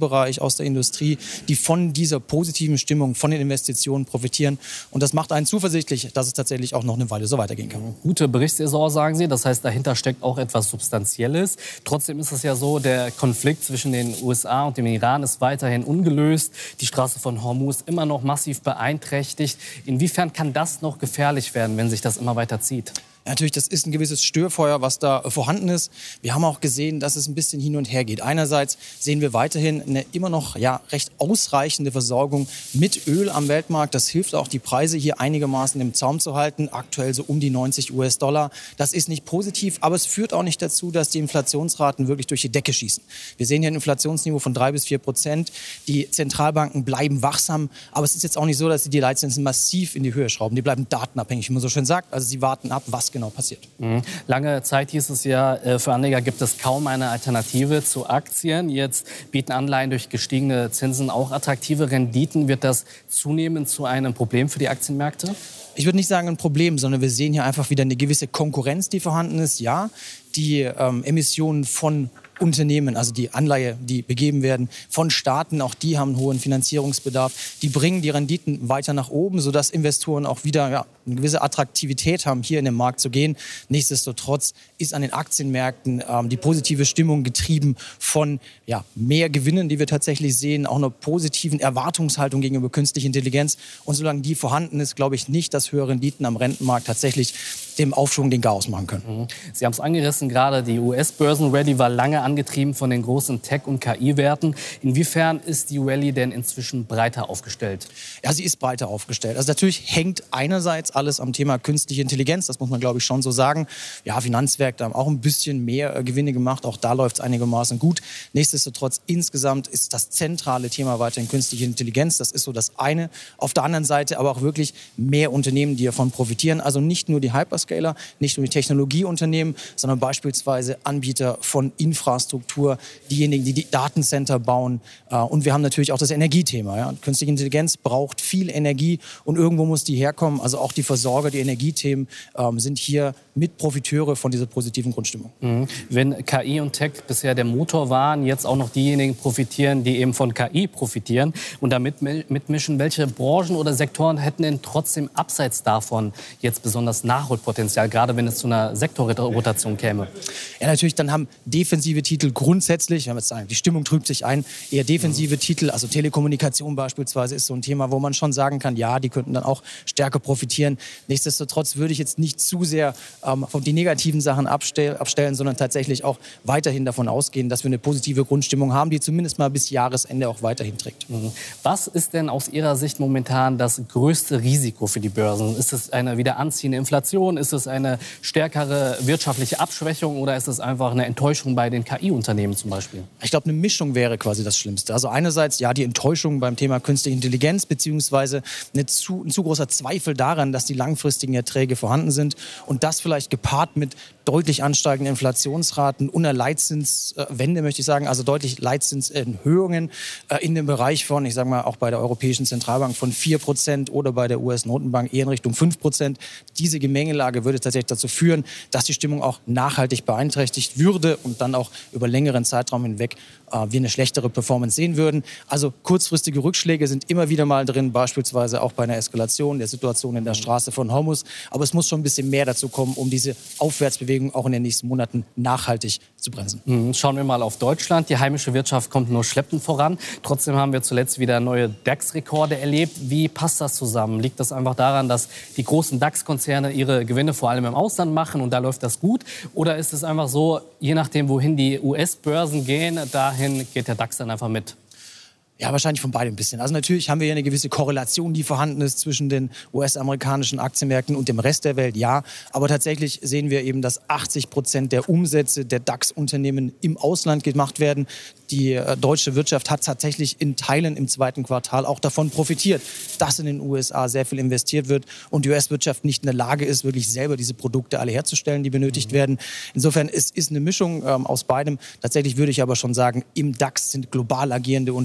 IT-Bereich, aus der Industrie, die von dieser positiven Stimmung, von den Investitionen profitieren. Und das macht einen zuversichtlich, dass es tatsächlich auch noch eine Weile so weitergehen kann. Gute Berichtssaison, sagen Sie. Das heißt, dahinter steckt auch etwas Substanzielles. Trotzdem ist es ja so, der Konflikt zwischen den USA und dem Iran ist weiterhin ungelöst. Die Straße von Hormuz immer noch massiv beeinträchtigt. Inwiefern kann das noch gefährlich werden, wenn sich das immer weiter zieht? Ja, natürlich, das ist ein gewisses Störfeuer, was da vorhanden ist. Wir haben auch gesehen, dass es ein bisschen hin und her geht. Einerseits sehen wir weiterhin eine immer noch recht ausreichende Versorgung mit Öl am Weltmarkt. Das hilft auch, die Preise hier einigermaßen im Zaum zu halten. Aktuell so um die 90 US-Dollar. Das ist nicht positiv, aber es führt auch nicht dazu, dass die Inflationsraten wirklich durch die Decke schießen. Wir sehen hier ein Inflationsniveau von 3-4%. Die Zentralbanken bleiben wachsam, aber es ist jetzt auch nicht so, dass sie die Leitzinsen massiv in die Höhe schrauben. Die bleiben datenabhängig, wie man so schön sagt. Also sie warten ab, was genau passiert. Lange Zeit hieß es ja, für Anleger gibt es kaum eine Alternative zu Aktien. Jetzt bieten Anleihen durch gestiegene Zinsen auch attraktive Renditen. Wird das zunehmend zu einem Problem für die Aktienmärkte? Ich würde nicht sagen ein Problem, sondern wir sehen hier einfach wieder eine gewisse Konkurrenz, die vorhanden ist. Ja, die Emissionen von Unternehmen, also die Anleihe, die begeben werden von Staaten, auch die haben einen hohen Finanzierungsbedarf. Die bringen die Renditen weiter nach oben, sodass Investoren auch wieder eine gewisse Attraktivität haben, hier in den Markt zu gehen. Nichtsdestotrotz ist an den Aktienmärkten die positive Stimmung getrieben von mehr Gewinnen, die wir tatsächlich sehen, auch einer positiven Erwartungshaltung gegenüber künstlicher Intelligenz. Und solange die vorhanden ist, glaube ich nicht, dass höhere Renditen am Rentenmarkt tatsächlich dem Aufschwung den Chaos machen können. Sie haben es angerissen, gerade die US-Börsen-Rallye war lange angetrieben von den großen Tech- und KI-Werten. Inwiefern ist die Rallye denn inzwischen breiter aufgestellt? Ja, sie ist breiter aufgestellt. Also natürlich hängt einerseits alles am Thema künstliche Intelligenz, das muss man, glaube ich, schon so sagen. Ja, Finanzmärkte haben auch ein bisschen mehr Gewinne gemacht, auch da läuft es einigermaßen gut. Nichtsdestotrotz, insgesamt ist das zentrale Thema weiterhin künstliche Intelligenz. Das ist so das eine. Auf der anderen Seite aber auch wirklich mehr Unternehmen, die davon profitieren. Also nicht nur die Hyperscaler, nicht nur die Technologieunternehmen, sondern beispielsweise Anbieter von Infrastruktur, diejenigen, die die Datencenter bauen. Und wir haben natürlich auch das Energiethema. Ja. Künstliche Intelligenz braucht viel Energie und irgendwo muss die herkommen. Also auch die Versorger, die Energiethemen sind hier Mitprofiteure von dieser positiven Grundstimmung. Wenn KI und Tech bisher der Motor waren, jetzt auch noch diejenigen profitieren, die eben von KI profitieren und damit mitmischen, welche Branchen oder Sektoren hätten denn trotzdem abseits davon jetzt besonders Nachholpotenzial, gerade wenn es zu einer Sektorrotation käme? Ja, natürlich, dann haben defensive Titel grundsätzlich, wenn wir jetzt sagen, die Stimmung trübt sich ein, eher defensive Titel, also Telekommunikation beispielsweise ist so ein Thema, wo man schon sagen kann, ja, die könnten dann auch stärker profitieren. Nichtsdestotrotz würde ich jetzt nicht zu sehr von die negativen Sachen abstellen, sondern tatsächlich auch weiterhin davon ausgehen, dass wir eine positive Grundstimmung haben, die zumindest mal bis Jahresende auch weiterhin trägt. Was ist denn aus Ihrer Sicht momentan das größte Risiko für die Börsen? Ist es eine wieder anziehende Inflation? Ist es eine stärkere wirtschaftliche Abschwächung oder ist es einfach eine Enttäuschung bei den KI-Unternehmen zum Beispiel? Ich glaube, eine Mischung wäre quasi das Schlimmste. Also einerseits ja die Enttäuschung beim Thema künstliche Intelligenz beziehungsweise ein zu großer Zweifel daran, dass die langfristigen Erträge vorhanden sind und das vielleicht gepaart mit deutlich ansteigenden Inflationsraten und einer Leitzinswende, möchte ich sagen, also deutlich Leitzinserhöhungen in dem Bereich von, ich sage mal, auch bei der Europäischen Zentralbank von 4% oder bei der US-Notenbank eher in Richtung 5%. Diese Gemengelage würde tatsächlich dazu führen, dass die Stimmung auch nachhaltig beeinträchtigt würde und dann auch über längeren Zeitraum hinweg wir eine schlechtere Performance sehen würden. Also kurzfristige Rückschläge sind immer wieder mal drin, beispielsweise auch bei einer Eskalation der Situation in der Straße von Hormuz. Aber es muss schon ein bisschen mehr dazu kommen, um diese Aufwärtsbewegung auch in den nächsten Monaten nachhaltig zu bremsen. Schauen wir mal auf Deutschland. Die heimische Wirtschaft kommt nur schleppend voran. Trotzdem haben wir zuletzt wieder neue DAX-Rekorde erlebt. Wie passt das zusammen? Liegt das einfach daran, dass die großen DAX-Konzerne ihre Gewinne vor allem im Ausland machen und da läuft das gut? Oder ist es einfach so, je nachdem, wohin die US-Börsen gehen, dahin geht der DAX dann einfach mit? Ja, wahrscheinlich von beidem ein bisschen. Also natürlich haben wir hier eine gewisse Korrelation, die vorhanden ist zwischen den US-amerikanischen Aktienmärkten und dem Rest der Welt, ja. Aber tatsächlich sehen wir eben, dass 80% der Umsätze der DAX-Unternehmen im Ausland gemacht werden. Die deutsche Wirtschaft hat tatsächlich in Teilen im zweiten Quartal auch davon profitiert, dass in den USA sehr viel investiert wird und die US-Wirtschaft nicht in der Lage ist, wirklich selber diese Produkte alle herzustellen, die benötigt werden. Insofern ist eine Mischung aus beidem. Tatsächlich würde ich aber schon sagen, im DAX sind global agierende Unternehmen,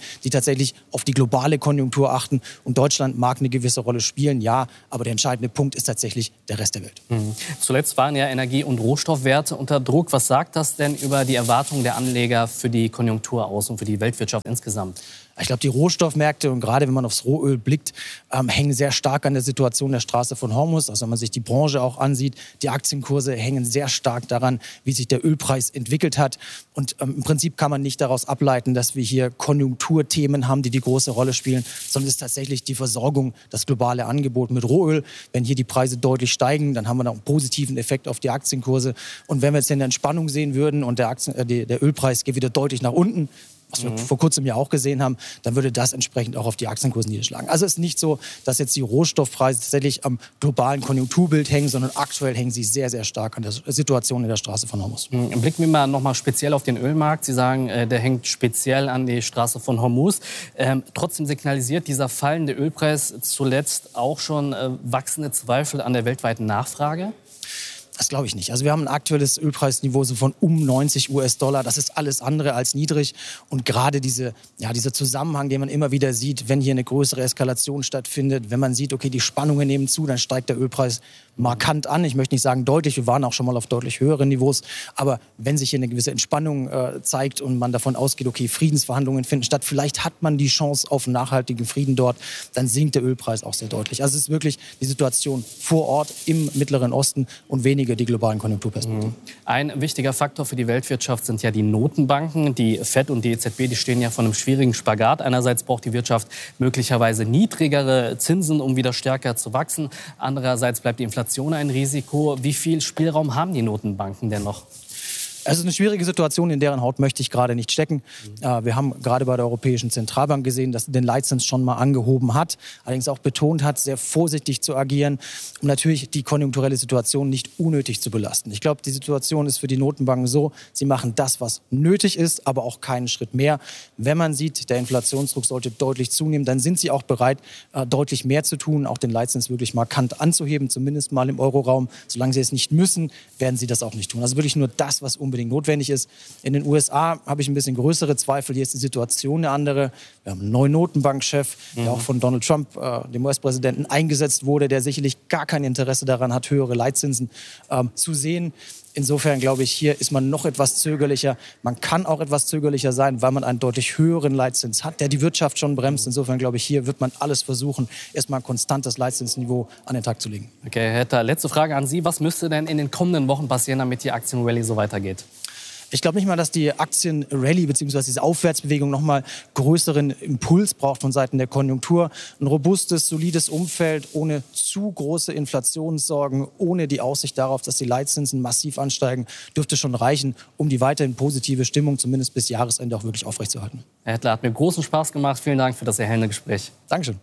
die tatsächlich auf die globale Konjunktur achten. Und Deutschland mag eine gewisse Rolle spielen, ja, aber der entscheidende Punkt ist tatsächlich der Rest der Welt. Zuletzt waren ja Energie- und Rohstoffwerte unter Druck. Was sagt das denn über die Erwartungen der Anleger für die Konjunktur aus und für die Weltwirtschaft insgesamt? Ich glaube, die Rohstoffmärkte und gerade wenn man aufs Rohöl blickt, hängen sehr stark an der Situation der Straße von Hormuz. Also wenn man sich die Branche auch ansieht, die Aktienkurse hängen sehr stark daran, wie sich der Ölpreis entwickelt hat. Und im Prinzip kann man nicht daraus ableiten, dass wir hier Konjunkturthemen haben, die die große Rolle spielen, sondern es ist tatsächlich die Versorgung, das globale Angebot mit Rohöl. Wenn hier die Preise deutlich steigen, dann haben wir noch einen positiven Effekt auf die Aktienkurse. Und wenn wir jetzt eine Entspannung sehen würden und der Ölpreis geht wieder deutlich nach unten, was wir vor kurzem ja auch gesehen haben, dann würde das entsprechend auch auf die Aktienkurse niederschlagen. Also es ist nicht so, dass jetzt die Rohstoffpreise tatsächlich am globalen Konjunkturbild hängen, sondern aktuell hängen sie sehr, sehr stark an der Situation in der Straße von Hormuz. Blicken wir mal noch mal speziell auf den Ölmarkt. Sie sagen, der hängt speziell an die Straße von Hormuz. Trotzdem signalisiert dieser fallende Ölpreis zuletzt auch schon wachsende Zweifel an der weltweiten Nachfrage? Das glaube ich nicht. Also wir haben ein aktuelles Ölpreisniveau so von um 90 US-Dollar. Das ist alles andere als niedrig. Und gerade dieser Zusammenhang, den man immer wieder sieht, wenn hier eine größere Eskalation stattfindet, wenn man sieht, okay, die Spannungen nehmen zu, dann steigt der Ölpreis markant an. Ich möchte nicht sagen deutlich, wir waren auch schon mal auf deutlich höheren Niveaus. Aber wenn sich hier eine gewisse Entspannung zeigt und man davon ausgeht, okay, Friedensverhandlungen finden statt, vielleicht hat man die Chance auf einen nachhaltigen Frieden dort, dann sinkt der Ölpreis auch sehr deutlich. Also es ist wirklich die Situation vor Ort im Mittleren Osten und weniger die globalen Konjunkturperspektiven. Ein wichtiger Faktor für die Weltwirtschaft sind ja die Notenbanken. Die FED und die EZB, die stehen ja vor einem schwierigen Spagat. Einerseits braucht die Wirtschaft möglicherweise niedrigere Zinsen, um wieder stärker zu wachsen. Andererseits bleibt die Inflation ein Risiko. Wie viel Spielraum haben die Notenbanken denn noch? Es ist eine schwierige Situation, in deren Haut möchte ich gerade nicht stecken. Wir haben gerade bei der Europäischen Zentralbank gesehen, dass sie den Leitzins schon mal angehoben hat, allerdings auch betont hat, sehr vorsichtig zu agieren, um natürlich die konjunkturelle Situation nicht unnötig zu belasten. Ich glaube, die Situation ist für die Notenbanken so, sie machen das, was nötig ist, aber auch keinen Schritt mehr. Wenn man sieht, der Inflationsdruck sollte deutlich zunehmen, dann sind sie auch bereit, deutlich mehr zu tun, auch den Leitzins wirklich markant anzuheben, zumindest mal im Euroraum. Solange sie es nicht müssen, werden sie das auch nicht tun. Also wirklich nur das, was unbedingt notwendig ist. In den USA habe ich ein bisschen größere Zweifel. Hier ist die Situation eine andere. Wir haben einen neuen Notenbankchef, der auch von Donald Trump, dem US-Präsidenten, eingesetzt wurde, der sicherlich gar kein Interesse daran hat, höhere Leitzinsen zu sehen. Insofern glaube ich, hier ist man noch etwas zögerlicher. Man kann auch etwas zögerlicher sein, weil man einen deutlich höheren Leitzins hat, der die Wirtschaft schon bremst. Insofern glaube ich, hier wird man alles versuchen, erstmal ein konstantes Leitzinsniveau an den Tag zu legen. Okay, Herr Hetter, letzte Frage an Sie. Was müsste denn in den kommenden Wochen passieren, damit die Aktienrallye so weitergeht? Ich glaube nicht mal, dass die Aktienrallye bzw. diese Aufwärtsbewegung noch mal größeren Impuls braucht von Seiten der Konjunktur. Ein robustes, solides Umfeld ohne zu große Inflationssorgen, ohne die Aussicht darauf, dass die Leitzinsen massiv ansteigen, dürfte schon reichen, um die weiterhin positive Stimmung zumindest bis Jahresende auch wirklich aufrechtzuerhalten. Herr Hettler, hat mir großen Spaß gemacht. Vielen Dank für das erhellende Gespräch. Dankeschön.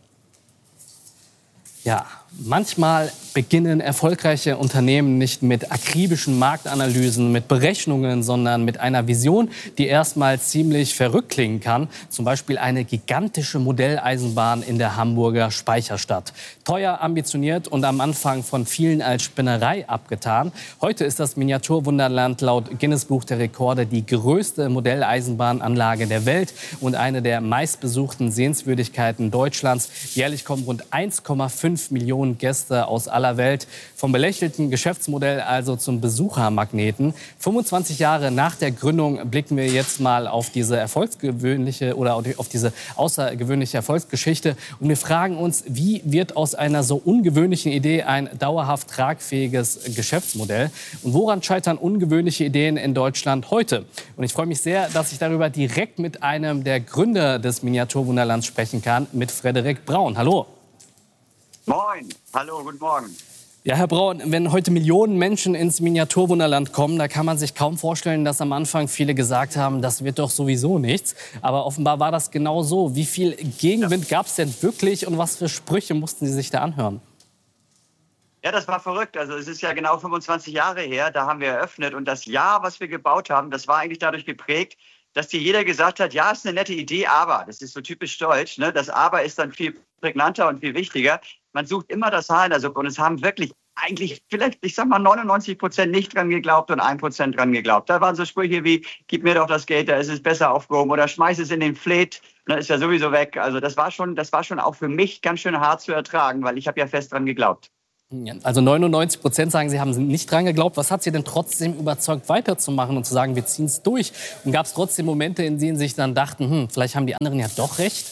Ja, manchmal beginnen erfolgreiche Unternehmen nicht mit akribischen Marktanalysen, mit Berechnungen, sondern mit einer Vision, die erstmal ziemlich verrückt klingen kann. Zum Beispiel eine gigantische Modelleisenbahn in der Hamburger Speicherstadt. Teuer, ambitioniert und am Anfang von vielen als Spinnerei abgetan. Heute ist das Miniaturwunderland laut Guinness-Buch der Rekorde die größte Modelleisenbahnanlage der Welt und eine der meistbesuchten Sehenswürdigkeiten Deutschlands. Jährlich kommen rund 1,5 Millionen Gäste aus aller Welt. Vom belächelten Geschäftsmodell also zum Besuchermagneten. 25 Jahre nach der Gründung blicken wir jetzt mal auf diese auf diese außergewöhnliche Erfolgsgeschichte. Und wir fragen uns, wie wird aus einer so ungewöhnlichen Idee ein dauerhaft tragfähiges Geschäftsmodell? Und woran scheitern ungewöhnliche Ideen in Deutschland heute? Und ich freue mich sehr, dass ich darüber direkt mit einem der Gründer des Miniaturwunderlands sprechen kann, mit Frederik Braun. Hallo. Moin, hallo, guten Morgen. Ja, Herr Braun, wenn heute Millionen Menschen ins Miniaturwunderland kommen, da kann man sich kaum vorstellen, dass am Anfang viele gesagt haben, das wird doch sowieso nichts. Aber offenbar war das genau so. Wie viel Gegenwind gab es denn wirklich und was für Sprüche mussten Sie sich da anhören? Ja, das war verrückt. Also es ist ja genau 25 Jahre her, da haben wir eröffnet. Und das Jahr, was wir gebaut haben, das war eigentlich dadurch geprägt, dass dir jeder gesagt hat, ja, ist eine nette Idee, aber, das ist so typisch deutsch, ne? Das Aber ist dann viel prägnanter und viel wichtiger. Man sucht immer das Haar in der Suppe und es haben wirklich eigentlich vielleicht, ich sag mal, 99% nicht dran geglaubt und 1% dran geglaubt. Da waren so Sprüche wie, gib mir doch das Geld, da ist es besser aufgehoben oder schmeiß es in den Fleet dann ist er sowieso weg. Also das war schon auch für mich ganz schön hart zu ertragen, weil ich habe ja fest dran geglaubt. Also 99% sagen, Sie haben nicht dran geglaubt. Was hat Sie denn trotzdem überzeugt, weiterzumachen und zu sagen, wir ziehen es durch? Und gab es trotzdem Momente, in denen Sie sich dann dachten, vielleicht haben die anderen ja doch recht?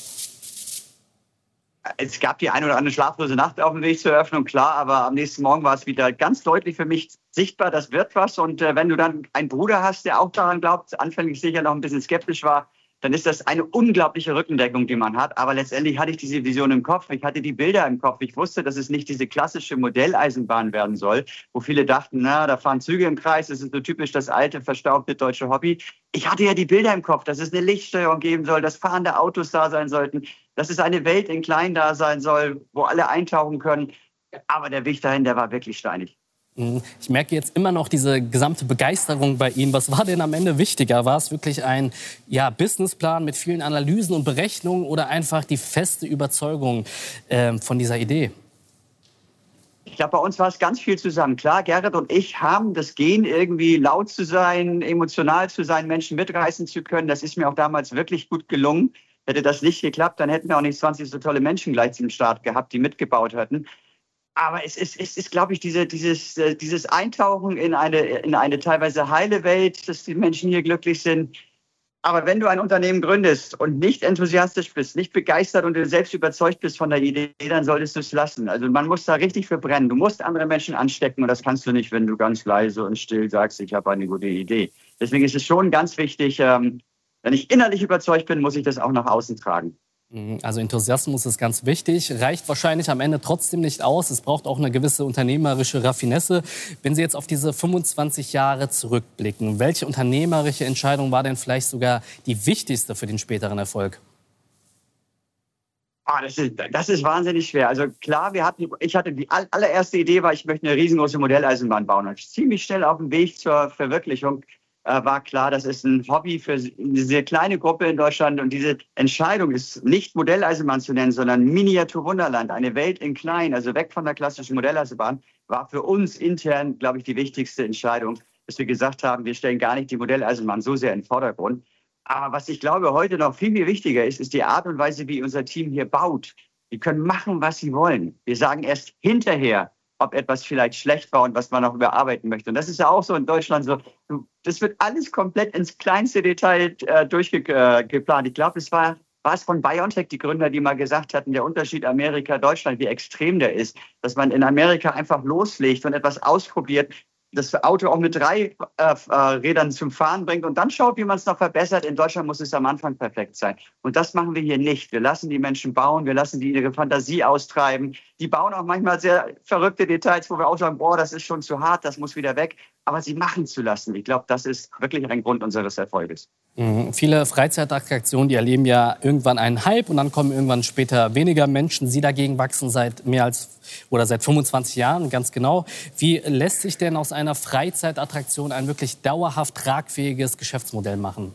Es gab die eine oder andere schlaflose Nacht auf dem Weg zur Eröffnung, klar, aber am nächsten Morgen war es wieder ganz deutlich für mich sichtbar, das wird was. Und wenn du dann einen Bruder hast, der auch daran glaubt, anfänglich sicher noch ein bisschen skeptisch war, dann ist das eine unglaubliche Rückendeckung, die man hat. Aber letztendlich hatte ich diese Vision im Kopf, ich hatte die Bilder im Kopf. Ich wusste, dass es nicht diese klassische Modelleisenbahn werden soll, wo viele dachten, na, da fahren Züge im Kreis, das ist so typisch das alte, verstaubte deutsche Hobby. Ich hatte ja die Bilder im Kopf, dass es eine Lichtsteuerung geben soll, dass fahrende Autos da sein sollten, dass es eine Welt in klein da sein soll, wo alle eintauchen können. Aber der Weg dahin, der war wirklich steinig. Ich merke jetzt immer noch diese gesamte Begeisterung bei Ihnen. Was war denn am Ende wichtiger? War es wirklich ein Businessplan mit vielen Analysen und Berechnungen oder einfach die feste Überzeugung von dieser Idee? Ich glaube, bei uns war es ganz viel zusammen. Klar, Gerrit und ich haben das Gen, irgendwie laut zu sein, emotional zu sein, Menschen mitreißen zu können. Das ist mir auch damals wirklich gut gelungen. Hätte das nicht geklappt, dann hätten wir auch nicht 20 so tolle Menschen gleich zum Start gehabt, die mitgebaut hätten. Aber es ist, glaube ich, dieses Eintauchen in eine teilweise heile Welt, dass die Menschen hier glücklich sind. Aber wenn du ein Unternehmen gründest und nicht enthusiastisch bist, nicht begeistert und du selbst überzeugt bist von der Idee, dann solltest du es lassen. Also man muss da richtig für brennen. Du musst andere Menschen anstecken und das kannst du nicht, wenn du ganz leise und still sagst, ich habe eine gute Idee. Deswegen ist es schon ganz wichtig, wenn ich innerlich überzeugt bin, muss ich das auch nach außen tragen. Also Enthusiasmus ist ganz wichtig, reicht wahrscheinlich am Ende trotzdem nicht aus. Es braucht auch eine gewisse unternehmerische Raffinesse. Wenn Sie jetzt auf diese 25 Jahre zurückblicken, welche unternehmerische Entscheidung war denn vielleicht sogar die wichtigste für den späteren Erfolg? Das ist wahnsinnig schwer. Also klar, ich hatte die allererste Idee, ich möchte eine riesengroße Modelleisenbahn bauen. Und ziemlich schnell auf dem Weg zur Verwirklichung war klar, das ist ein Hobby für eine sehr kleine Gruppe in Deutschland. Und diese Entscheidung ist nicht Modelleisenbahn zu nennen, sondern Miniatur-Wunderland, eine Welt in klein, also weg von der klassischen Modelleisenbahn, war für uns intern, glaube ich, die wichtigste Entscheidung, dass wir gesagt haben, wir stellen gar nicht die Modelleisenbahn so sehr in den Vordergrund. Aber was ich glaube, heute noch viel, viel wichtiger ist die Art und Weise, wie unser Team hier baut. Die können machen, was sie wollen. Wir sagen erst hinterher, ob etwas vielleicht schlecht war und was man noch überarbeiten möchte. Und das ist ja auch so in Deutschland so. Das wird alles komplett ins kleinste Detail durchgeplant. Ich glaube, war es von BioNTech, die Gründer, die mal gesagt hatten, der Unterschied Amerika-Deutschland, wie extrem der ist, dass man in Amerika einfach loslegt und etwas ausprobiert, das Auto auch mit 3 Rädern zum Fahren bringt und dann schaut, wie man es noch verbessert. In Deutschland muss es am Anfang perfekt sein. Und das machen wir hier nicht. Wir lassen die Menschen bauen, wir lassen die ihre Fantasie austreiben. Die bauen auch manchmal sehr verrückte Details, wo wir auch sagen, boah, das ist schon zu hart, das muss wieder weg. Aber sie machen zu lassen. Ich glaube, das ist wirklich ein Grund unseres Erfolges. Viele Freizeitattraktionen, die erleben ja irgendwann einen Hype und dann kommen irgendwann später weniger Menschen. Sie dagegen wachsen seit seit 25 Jahren, ganz genau. Wie lässt sich denn aus einer Freizeitattraktion ein wirklich dauerhaft tragfähiges Geschäftsmodell machen?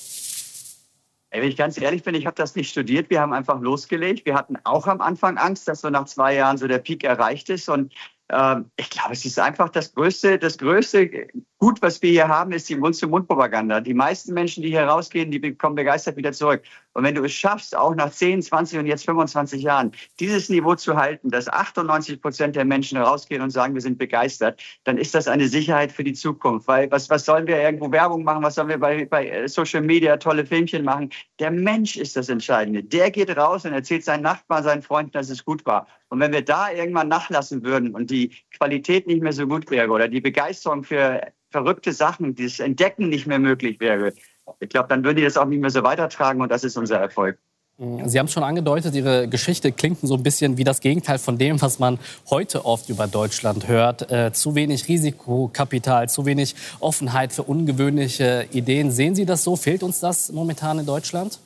Wenn ich ganz ehrlich bin, ich habe das nicht studiert. Wir haben einfach losgelegt. Wir hatten auch am Anfang Angst, dass so nach 2 Jahren so der Peak erreicht ist. Und ich glaube, es ist einfach das größte Gut, was wir hier haben, ist die Mund-zu-Mund-Propaganda. Die meisten Menschen, die hier rausgehen, die kommen begeistert wieder zurück. Und wenn du es schaffst, auch nach 10, 20 und jetzt 25 Jahren, dieses Niveau zu halten, dass 98% der Menschen rausgehen und sagen, wir sind begeistert, dann ist das eine Sicherheit für die Zukunft. Weil was sollen wir irgendwo Werbung machen? Was sollen wir bei Social Media tolle Filmchen machen? Der Mensch ist das Entscheidende. Der geht raus und erzählt seinen Nachbarn, seinen Freunden, dass es gut war. Und wenn wir da irgendwann nachlassen würden und die Qualität nicht mehr so gut wäre oder die Begeisterung für verrückte Sachen, dieses Entdecken nicht mehr möglich wäre, ich glaube, dann würden die das auch nicht mehr so weitertragen und das ist unser Erfolg. Sie haben es schon angedeutet, Ihre Geschichte klingt so ein bisschen wie das Gegenteil von dem, was man heute oft über Deutschland hört. Zu wenig Risikokapital, zu wenig Offenheit für ungewöhnliche Ideen. Sehen Sie das so? Fehlt uns das momentan in Deutschland?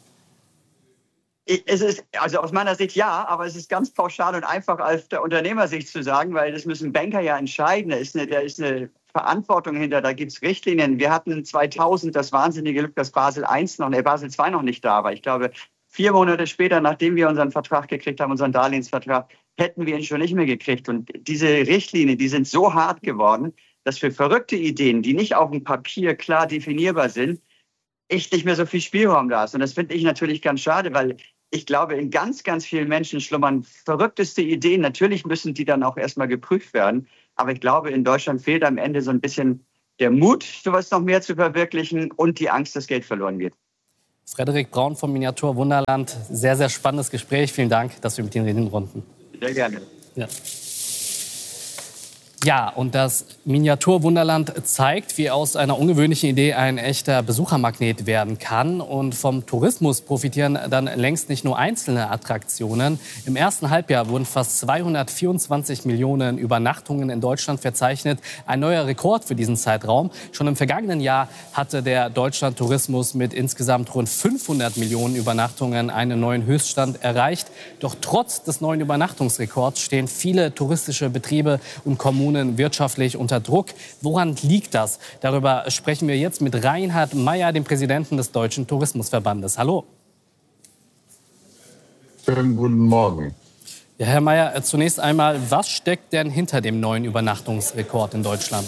Es ist, also aus meiner Sicht ja, aber es ist ganz pauschal und einfach aus der Unternehmersicht zu sagen, weil das müssen Banker ja entscheiden. Da ist eine Verantwortung hinter, da gibt es Richtlinien. Wir hatten 2000 das wahnsinnige Glück, dass Basel II noch nicht da war. Ich glaube, 4 Monate später, nachdem wir unseren Vertrag gekriegt haben, unseren Darlehensvertrag, hätten wir ihn schon nicht mehr gekriegt. Und diese Richtlinien, die sind so hart geworden, dass für verrückte Ideen, die nicht auf dem Papier klar definierbar sind, echt nicht mehr so viel Spielraum da ist. Und das finde ich natürlich ganz schade, weil ich glaube, in ganz, ganz vielen Menschen schlummern verrückteste Ideen. Natürlich müssen die dann auch erstmal geprüft werden. Aber ich glaube, in Deutschland fehlt am Ende so ein bisschen der Mut, sowas noch mehr zu verwirklichen und die Angst, dass Geld verloren geht. Frederik Braun vom Miniatur Wunderland. Sehr, sehr spannendes Gespräch. Vielen Dank, dass wir mit Ihnen reden konnten. Sehr gerne. Ja, und das Miniatur-Wunderland zeigt, wie aus einer ungewöhnlichen Idee ein echter Besuchermagnet werden kann. Und vom Tourismus profitieren dann längst nicht nur einzelne Attraktionen. Im ersten Halbjahr wurden fast 224 Millionen Übernachtungen in Deutschland verzeichnet. Ein neuer Rekord für diesen Zeitraum. Schon im vergangenen Jahr hatte der Deutschland-Tourismus mit insgesamt rund 500 Millionen Übernachtungen einen neuen Höchststand erreicht. Doch trotz des neuen Übernachtungsrekords stehen viele touristische Betriebe und Kommunen wirtschaftlich unter Druck. Woran liegt das? Darüber sprechen wir jetzt mit Reinhard Meyer, dem Präsidenten des Deutschen Tourismusverbandes. Hallo. Schönen guten Morgen. Ja, Herr Meyer, zunächst einmal, was steckt denn hinter dem neuen Übernachtungsrekord in Deutschland?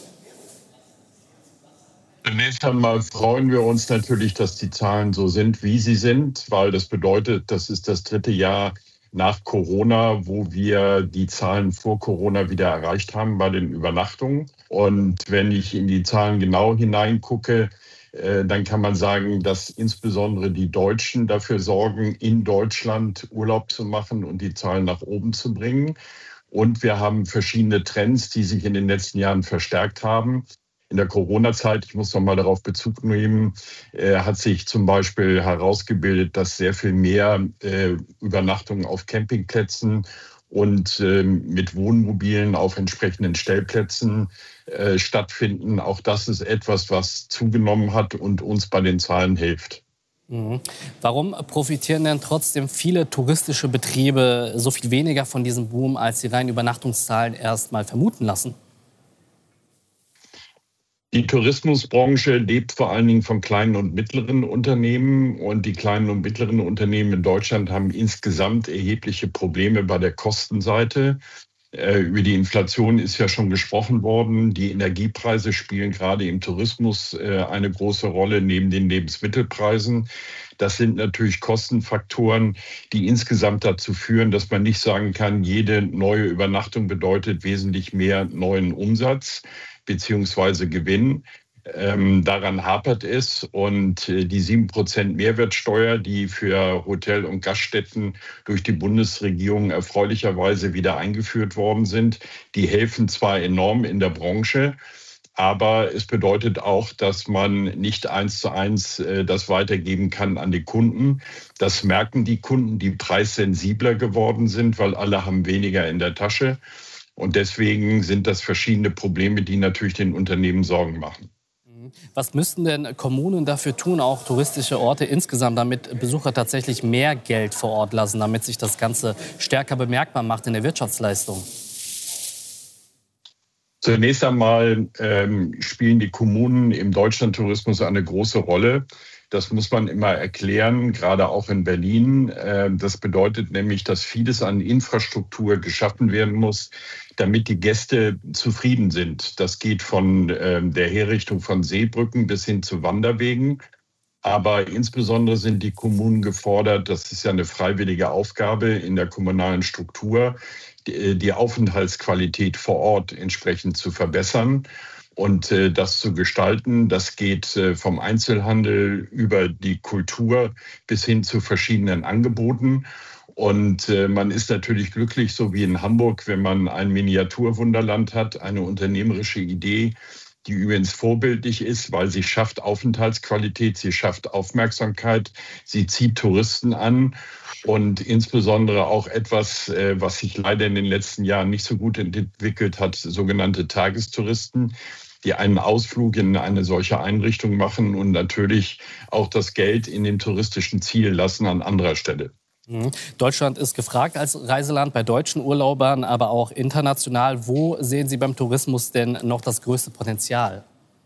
Zunächst einmal freuen wir uns natürlich, dass die Zahlen so sind, wie sie sind, weil das bedeutet, das ist das 3. Jahr nach Corona, wo wir die Zahlen vor Corona wieder erreicht haben bei den Übernachtungen. Und wenn ich in die Zahlen genau hineingucke, dann kann man sagen, dass insbesondere die Deutschen dafür sorgen, in Deutschland Urlaub zu machen und die Zahlen nach oben zu bringen. Und wir haben verschiedene Trends, die sich in den letzten Jahren verstärkt haben. In der Corona-Zeit, ich muss noch mal darauf Bezug nehmen, hat sich zum Beispiel herausgebildet, dass sehr viel mehr Übernachtungen auf Campingplätzen und mit Wohnmobilen auf entsprechenden Stellplätzen stattfinden. Auch das ist etwas, was zugenommen hat und uns bei den Zahlen hilft. Warum profitieren denn trotzdem viele touristische Betriebe so viel weniger von diesem Boom, als die reinen Übernachtungszahlen erst mal vermuten lassen? Die Tourismusbranche lebt vor allen Dingen von kleinen und mittleren Unternehmen. Und die kleinen und mittleren Unternehmen in Deutschland haben insgesamt erhebliche Probleme bei der Kostenseite. Über die Inflation ist ja schon gesprochen worden. Die Energiepreise spielen gerade im Tourismus eine große Rolle neben den Lebensmittelpreisen. Das sind natürlich Kostenfaktoren, die insgesamt dazu führen, dass man nicht sagen kann, jede neue Übernachtung bedeutet wesentlich mehr neuen Umsatz beziehungsweise Gewinn. Daran hapert es. Und die 7% Mehrwertsteuer, die für Hotel- und Gaststätten durch die Bundesregierung erfreulicherweise wieder eingeführt worden sind, die helfen zwar enorm in der Branche, aber es bedeutet auch, dass man nicht 1:1 das weitergeben kann an die Kunden. Das merken die Kunden, die preissensibler geworden sind, weil alle haben weniger in der Tasche. Und deswegen sind das verschiedene Probleme, die natürlich den Unternehmen Sorgen machen. Was müssten denn Kommunen dafür tun, auch touristische Orte insgesamt, damit Besucher tatsächlich mehr Geld vor Ort lassen, damit sich das Ganze stärker bemerkbar macht in der Wirtschaftsleistung? Zunächst einmal spielen die Kommunen im Deutschlandtourismus eine große Rolle. Das muss man immer erklären, gerade auch in Berlin. Das bedeutet nämlich, dass vieles an Infrastruktur geschaffen werden muss, damit die Gäste zufrieden sind. Das geht von der Herrichtung von Seebrücken bis hin zu Wanderwegen. Aber insbesondere sind die Kommunen gefordert, das ist ja eine freiwillige Aufgabe in der kommunalen Struktur, die Aufenthaltsqualität vor Ort entsprechend zu verbessern. Und das zu gestalten, das geht vom Einzelhandel über die Kultur bis hin zu verschiedenen Angeboten. Und man ist natürlich glücklich, so wie in Hamburg, wenn man ein Miniaturwunderland hat, eine unternehmerische Idee, die übrigens vorbildlich ist, weil sie schafft Aufenthaltsqualität, sie schafft Aufmerksamkeit, sie zieht Touristen an und insbesondere auch etwas, was sich leider in den letzten Jahren nicht so gut entwickelt hat, sogenannte Tagestouristen, die einen Ausflug in eine solche Einrichtung machen und natürlich auch das Geld in dem touristischen Ziel lassen an anderer Stelle. Deutschland ist gefragt als Reiseland bei deutschen Urlaubern, aber auch international. Wo sehen Sie beim Tourismus denn noch das größte Potenzial?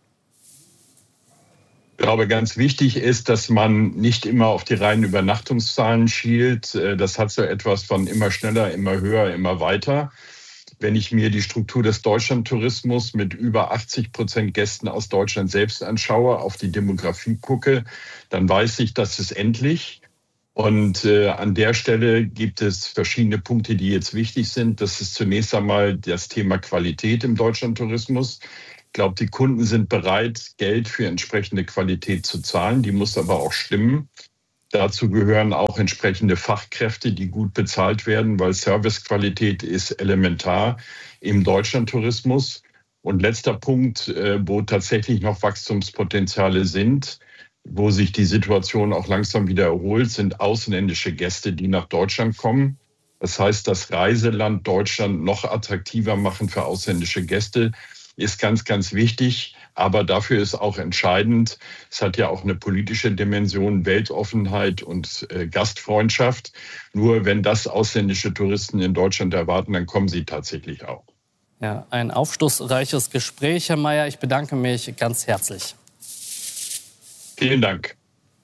Ich glaube, ganz wichtig ist, dass man nicht immer auf die reinen Übernachtungszahlen schielt. Das hat so etwas von immer schneller, immer höher, immer weiter. Wenn ich mir die Struktur des Deutschlandtourismus mit über 80% Gästen aus Deutschland selbst anschaue, auf die Demografie gucke, dann weiß ich, das ist endlich. Und an der Stelle gibt es verschiedene Punkte, die jetzt wichtig sind. Das ist zunächst einmal das Thema Qualität im Deutschlandtourismus. Ich glaube, die Kunden sind bereit, Geld für entsprechende Qualität zu zahlen. Die muss aber auch stimmen. Dazu gehören auch entsprechende Fachkräfte, die gut bezahlt werden, weil Servicequalität ist elementar im Deutschlandtourismus. Und letzter Punkt, wo tatsächlich noch Wachstumspotenziale sind, wo sich die Situation auch langsam wieder erholt, sind ausländische Gäste, die nach Deutschland kommen. Das heißt, das Reiseland Deutschland noch attraktiver machen für ausländische Gäste ist ganz, ganz wichtig. Aber dafür ist auch entscheidend, es hat ja auch eine politische Dimension, Weltoffenheit und Gastfreundschaft. Nur wenn das ausländische Touristen in Deutschland erwarten, dann kommen sie tatsächlich auch. Ja, ein aufschlussreiches Gespräch, Herr Mayer. Ich bedanke mich ganz herzlich. Vielen Dank.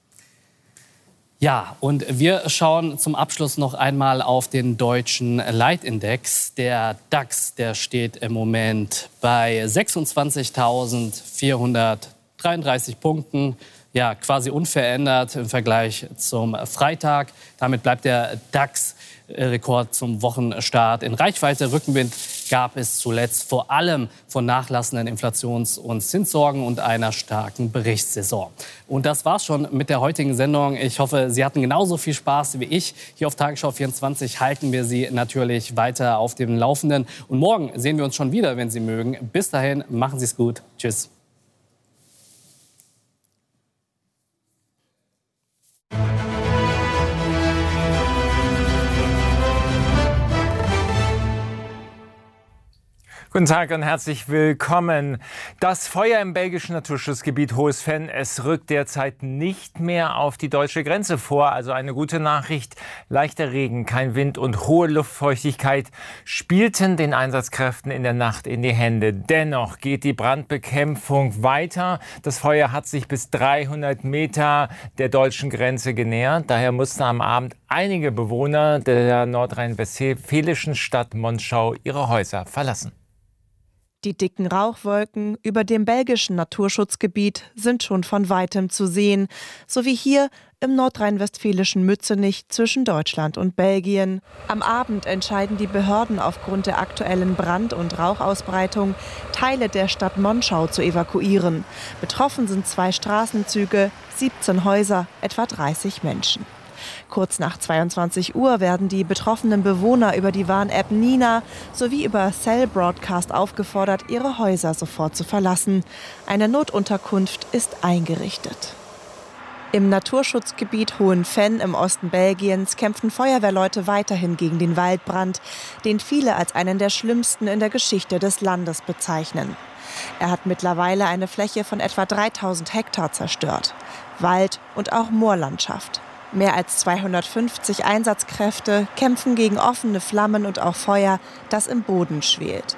Ja, und wir schauen zum Abschluss noch einmal auf den deutschen Leitindex. Der DAX, der steht im Moment bei 26.433 Punkten. Ja, quasi unverändert im Vergleich zum Freitag. Damit bleibt der DAX-Rekord zum Wochenstart in Reichweite. Rückenwind gab es zuletzt vor allem von nachlassenden Inflations- und Zinssorgen und einer starken Berichtssaison. Und das war's schon mit der heutigen Sendung. Ich hoffe, Sie hatten genauso viel Spaß wie ich. Hier auf Tagesschau 24 halten wir Sie natürlich weiter auf dem Laufenden. Und morgen sehen wir uns schon wieder, wenn Sie mögen. Bis dahin, machen Sie es gut. Tschüss. Guten Tag und herzlich willkommen. Das Feuer im belgischen Naturschutzgebiet Hohes Venn, es rückt derzeit nicht mehr auf die deutsche Grenze vor. Also eine gute Nachricht. Leichter Regen, kein Wind und hohe Luftfeuchtigkeit spielten den Einsatzkräften in der Nacht in die Hände. Dennoch geht die Brandbekämpfung weiter. Das Feuer hat sich bis 300 Meter der deutschen Grenze genähert. Daher mussten am Abend einige Bewohner der nordrhein-westfälischen Stadt Monschau ihre Häuser verlassen. Die dicken Rauchwolken über dem belgischen Naturschutzgebiet sind schon von weitem zu sehen, so wie hier im nordrhein-westfälischen Mützenich zwischen Deutschland und Belgien. Am Abend entscheiden die Behörden aufgrund der aktuellen Brand- und Rauchausbreitung, Teile der Stadt Monschau zu evakuieren. Betroffen sind 2 Straßenzüge, 17 Häuser, etwa 30 Menschen. Kurz nach 22 Uhr werden die betroffenen Bewohner über die Warn-App Nina sowie über Cell Broadcast aufgefordert, ihre Häuser sofort zu verlassen. Eine Notunterkunft ist eingerichtet. Im Naturschutzgebiet Hohen Venn im Osten Belgiens kämpfen Feuerwehrleute weiterhin gegen den Waldbrand, den viele als einen der schlimmsten in der Geschichte des Landes bezeichnen. Er hat mittlerweile eine Fläche von etwa 3000 Hektar zerstört. Wald und auch Moorlandschaft. Mehr als 250 Einsatzkräfte kämpfen gegen offene Flammen und auch Feuer, das im Boden schwelt.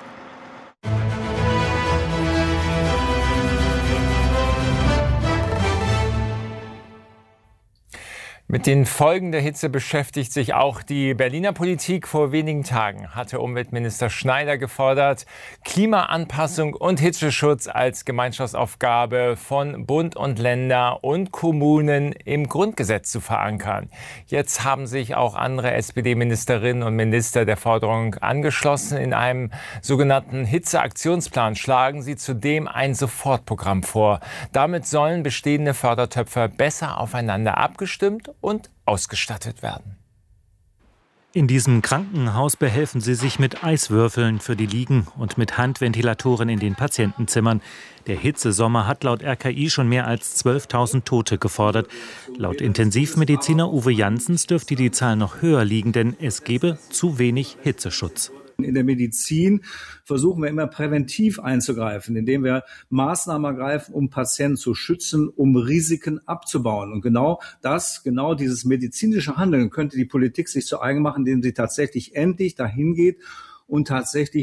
Mit den Folgen der Hitze beschäftigt sich auch die Berliner Politik. Vor wenigen Tagen hatte Umweltminister Schneider gefordert, Klimaanpassung und Hitzeschutz als Gemeinschaftsaufgabe von Bund und Länder und Kommunen im Grundgesetz zu verankern. Jetzt haben sich auch andere SPD-Ministerinnen und Minister der Forderung angeschlossen. In einem sogenannten Hitzeaktionsplan schlagen sie zudem ein Sofortprogramm vor. Damit sollen bestehende Fördertöpfe besser aufeinander abgestimmt und ausgestattet werden. In diesem Krankenhaus behelfen sie sich mit Eiswürfeln für die Liegen und mit Handventilatoren in den Patientenzimmern. Der Hitzesommer hat laut RKI schon mehr als 12.000 Tote gefordert. Laut Intensivmediziner Uwe Janssens dürfte die Zahl noch höher liegen, denn es gebe zu wenig Hitzeschutz. In der Medizin versuchen wir immer präventiv einzugreifen, indem wir Maßnahmen ergreifen, um Patienten zu schützen, um Risiken abzubauen. Und genau dieses medizinische Handeln könnte die Politik sich zu eigen machen, indem sie tatsächlich endlich dahin geht und tatsächlich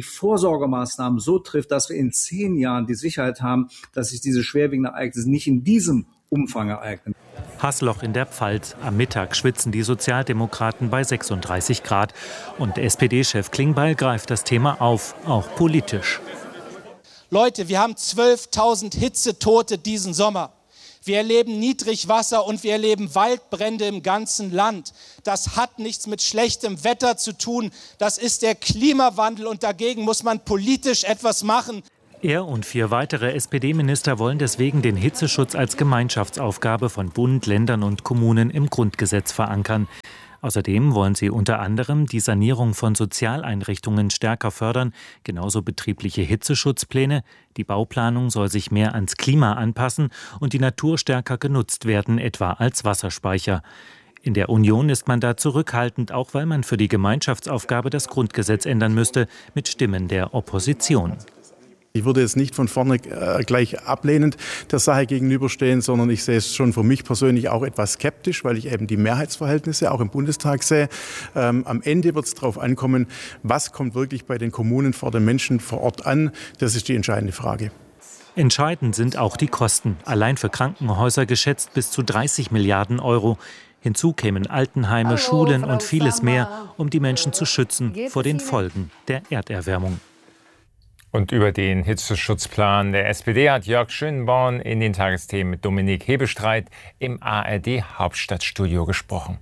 Vorsorgemaßnahmen so trifft, dass wir in 10 Jahren die Sicherheit haben, dass sich diese schwerwiegenden Ereignisse nicht in diesem Umfang ereignen. Haßloch in der Pfalz. Am Mittag schwitzen die Sozialdemokraten bei 36 Grad. Und SPD-Chef Klingbeil greift das Thema auf, auch politisch. Leute, wir haben 12.000 Hitzetote diesen Sommer. Wir erleben Niedrigwasser und wir erleben Waldbrände im ganzen Land. Das hat nichts mit schlechtem Wetter zu tun. Das ist der Klimawandel und dagegen muss man politisch etwas machen. Er und 4 weitere SPD-Minister wollen deswegen den Hitzeschutz als Gemeinschaftsaufgabe von Bund, Ländern und Kommunen im Grundgesetz verankern. Außerdem wollen sie unter anderem die Sanierung von Sozialeinrichtungen stärker fördern, genauso betriebliche Hitzeschutzpläne. Die Bauplanung soll sich mehr ans Klima anpassen und die Natur stärker genutzt werden, etwa als Wasserspeicher. In der Union ist man da zurückhaltend, auch weil man für die Gemeinschaftsaufgabe das Grundgesetz ändern müsste, mit Stimmen der Opposition. Ich würde jetzt nicht von vorne gleich ablehnend der Sache gegenüberstehen, sondern ich sehe es schon für mich persönlich auch etwas skeptisch, weil ich eben die Mehrheitsverhältnisse auch im Bundestag sehe. Am Ende wird es darauf ankommen, was kommt wirklich bei den Kommunen vor den Menschen vor Ort an. Das ist die entscheidende Frage. Entscheidend sind auch die Kosten. Allein für Krankenhäuser geschätzt bis zu 30 Milliarden Euro. Hinzu kämen Altenheime, Schulen und vieles mehr, um die Menschen zu schützen vor den Folgen der Erderwärmung. Und über den Hitzeschutzplan der SPD hat Jörg Schönborn in den Tagesthemen mit Dominik Hebestreit im ARD-Hauptstadtstudio gesprochen.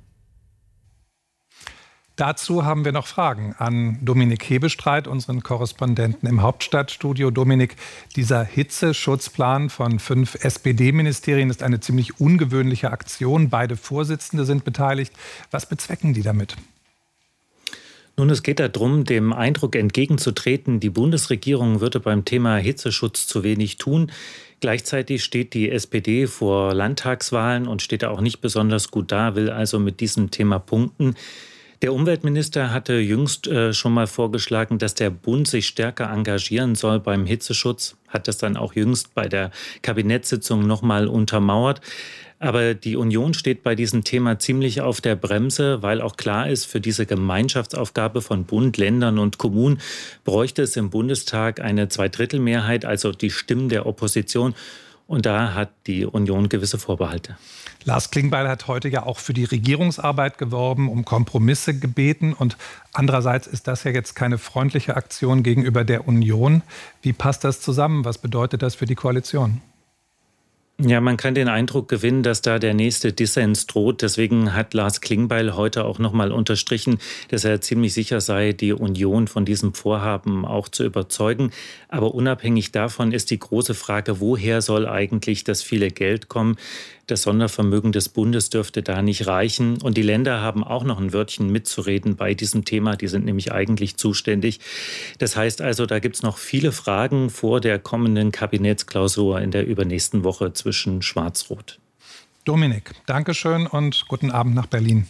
Dazu haben wir noch Fragen an Dominik Hebestreit, unseren Korrespondenten im Hauptstadtstudio. Dominik, dieser Hitzeschutzplan von 5 SPD-Ministerien ist eine ziemlich ungewöhnliche Aktion. Beide Vorsitzende sind beteiligt. Was bezwecken die damit? Nun, es geht darum, dem Eindruck entgegenzutreten, die Bundesregierung würde beim Thema Hitzeschutz zu wenig tun. Gleichzeitig steht die SPD vor Landtagswahlen und steht da auch nicht besonders gut da, will also mit diesem Thema punkten. Der Umweltminister hatte jüngst schon mal vorgeschlagen, dass der Bund sich stärker engagieren soll beim Hitzeschutz, hat das dann auch jüngst bei der Kabinettssitzung noch mal untermauert. Aber die Union steht bei diesem Thema ziemlich auf der Bremse, weil auch klar ist, für diese Gemeinschaftsaufgabe von Bund, Ländern und Kommunen bräuchte es im Bundestag eine Zweidrittelmehrheit, also die Stimmen der Opposition. Und da hat die Union gewisse Vorbehalte. Lars Klingbeil hat heute ja auch für die Regierungsarbeit geworben, um Kompromisse gebeten. Und andererseits ist das ja jetzt keine freundliche Aktion gegenüber der Union. Wie passt das zusammen? Was bedeutet das für die Koalition? Ja, man kann den Eindruck gewinnen, dass da der nächste Dissens droht. Deswegen hat Lars Klingbeil heute auch noch mal unterstrichen, dass er ziemlich sicher sei, die Union von diesem Vorhaben auch zu überzeugen. Aber unabhängig davon ist die große Frage, woher soll eigentlich das viele Geld kommen? Das Sondervermögen des Bundes dürfte da nicht reichen. Und die Länder haben auch noch ein Wörtchen mitzureden bei diesem Thema. Die sind nämlich eigentlich zuständig. Das heißt also, da gibt es noch viele Fragen vor der kommenden Kabinettsklausur in der übernächsten Woche zwischen Schwarz-Rot. Dominik, Dankeschön und guten Abend nach Berlin.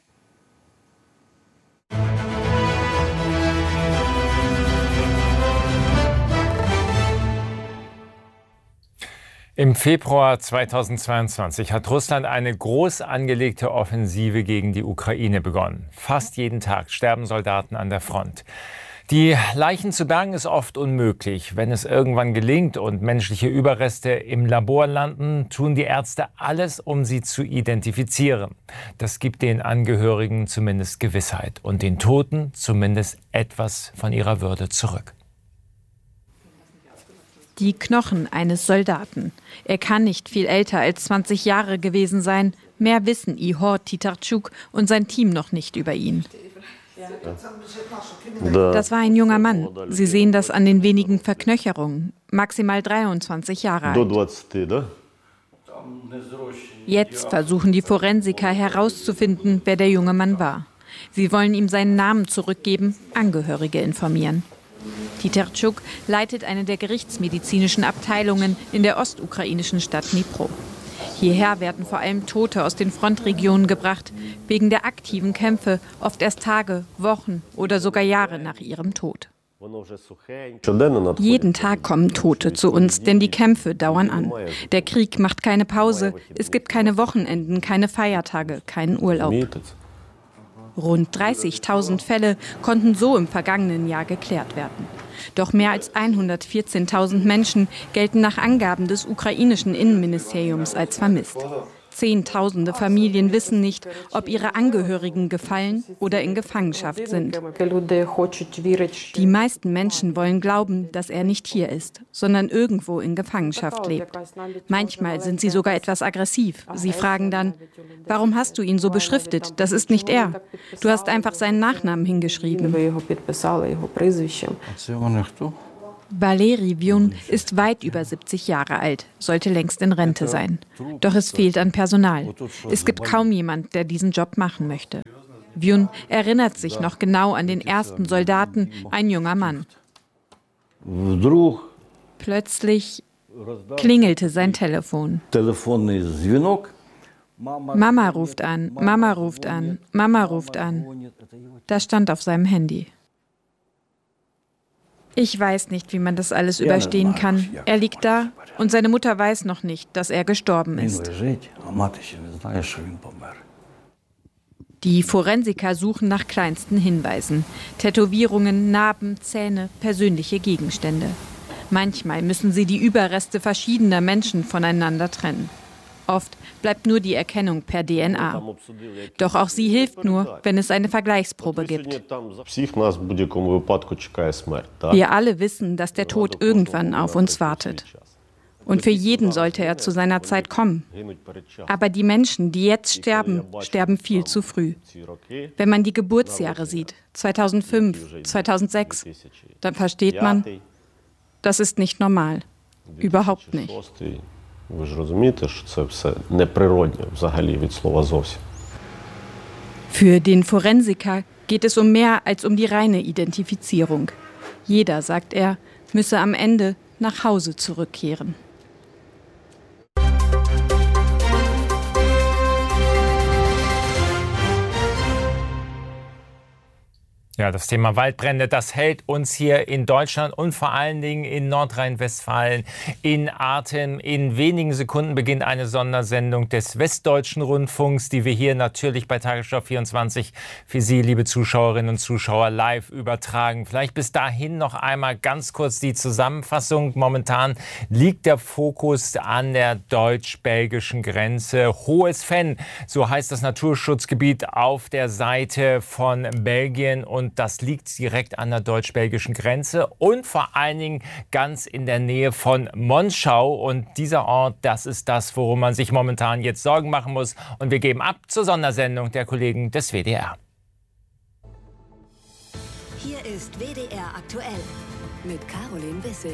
Im Februar 2022 hat Russland eine groß angelegte Offensive gegen die Ukraine begonnen. Fast jeden Tag sterben Soldaten an der Front. Die Leichen zu bergen ist oft unmöglich. Wenn es irgendwann gelingt und menschliche Überreste im Labor landen, tun die Ärzte alles, um sie zu identifizieren. Das gibt den Angehörigen zumindest Gewissheit und den Toten zumindest etwas von ihrer Würde zurück. Die Knochen eines Soldaten. Er kann nicht viel älter als 20 Jahre gewesen sein. Mehr wissen Ihor Titarchuk und sein Team noch nicht über ihn. Das war ein junger Mann. Sie sehen das an den wenigen Verknöcherungen. Maximal 23 Jahre alt. Jetzt versuchen die Forensiker herauszufinden, wer der junge Mann war. Sie wollen ihm seinen Namen zurückgeben, Angehörige informieren. Titarchuk leitet eine der gerichtsmedizinischen Abteilungen in der ostukrainischen Stadt Dnipro. Hierher werden vor allem Tote aus den Frontregionen gebracht, wegen der aktiven Kämpfe, oft erst Tage, Wochen oder sogar Jahre nach ihrem Tod. Jeden Tag kommen Tote zu uns, denn die Kämpfe dauern an. Der Krieg macht keine Pause, es gibt keine Wochenenden, keine Feiertage, keinen Urlaub. Rund 30.000 Fälle konnten so im vergangenen Jahr geklärt werden. Doch mehr als 114.000 Menschen gelten nach Angaben des ukrainischen Innenministeriums als vermisst. Zehntausende Familien wissen nicht, ob ihre Angehörigen gefallen oder in Gefangenschaft sind. Die meisten Menschen wollen glauben, dass er nicht hier ist, sondern irgendwo in Gefangenschaft lebt. Manchmal sind sie sogar etwas aggressiv. Sie fragen dann, warum hast du ihn so beschriftet? Das ist nicht er. Du hast einfach seinen Nachnamen hingeschrieben. Valeri Vyun ist weit über 70 Jahre alt, sollte längst in Rente sein. Doch es fehlt an Personal. Es gibt kaum jemand, der diesen Job machen möchte. Vyun erinnert sich noch genau an den ersten Soldaten, ein junger Mann. Plötzlich klingelte sein Telefon. Mama ruft an, Mama ruft an, Mama ruft an. Das stand auf seinem Handy. Ich weiß nicht, wie man das alles überstehen kann. Er liegt da und seine Mutter weiß noch nicht, dass er gestorben ist. Die Forensiker suchen nach kleinsten Hinweisen. Tätowierungen, Narben, Zähne, persönliche Gegenstände. Manchmal müssen sie die Überreste verschiedener Menschen voneinander trennen. Oft bleibt nur die Erkennung per DNA. Doch auch sie hilft nur, wenn es eine Vergleichsprobe gibt. Wir alle wissen, dass der Tod irgendwann auf uns wartet. Und für jeden sollte er zu seiner Zeit kommen. Aber die Menschen, die jetzt sterben, sterben viel zu früh. Wenn man die Geburtsjahre sieht, 2005, 2006, dann versteht man, das ist nicht normal. Überhaupt nicht. Ви ж розумієте, що це все неприродне взагалі від слова зовсім. Für den Forensiker geht es um mehr als um die reine Identifizierung. Jeder, sagt er, müsse am Ende nach Hause zurückkehren. Ja, das Thema Waldbrände, das hält uns hier in Deutschland und vor allen Dingen in Nordrhein-Westfalen in Atem. In wenigen Sekunden beginnt eine Sondersendung des Westdeutschen Rundfunks, die wir hier natürlich bei Tagesschau 24 für Sie, liebe Zuschauerinnen und Zuschauer, live übertragen. Vielleicht bis dahin noch einmal ganz kurz die Zusammenfassung. Momentan liegt der Fokus an der deutsch-belgischen Grenze. Hohes Venn, so heißt das Naturschutzgebiet auf der Seite von Belgien, und das liegt direkt an der deutsch-belgischen Grenze und vor allen Dingen ganz in der Nähe von Monschau. Und dieser Ort, das ist das, worum man sich momentan jetzt Sorgen machen muss. Und wir geben ab zur Sondersendung der Kollegen des WDR. Hier ist WDR aktuell mit Caroline Wissing.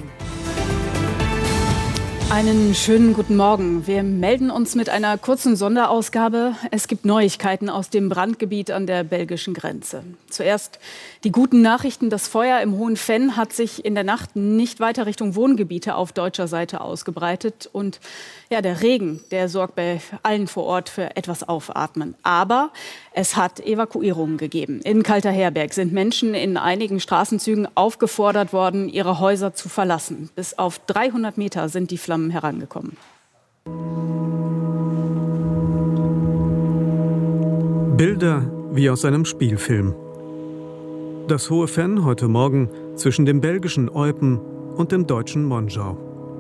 Einen schönen guten Morgen. Wir melden uns mit einer kurzen Sonderausgabe. Es gibt Neuigkeiten aus dem Brandgebiet an der belgischen Grenze. Zuerst die guten Nachrichten. Das Feuer im Hohen Venn hat sich in der Nacht nicht weiter Richtung Wohngebiete auf deutscher Seite ausgebreitet. Und ja, der Regen, der sorgt bei allen vor Ort für etwas Aufatmen. Aber es hat Evakuierungen gegeben. In Kalterherberg sind Menschen in einigen Straßenzügen aufgefordert worden, ihre Häuser zu verlassen. Bis auf 300 Meter sind die Flammen herangekommen. Bilder wie aus einem Spielfilm. Das Hohe Venn heute Morgen zwischen dem belgischen Eupen und dem deutschen Monschau.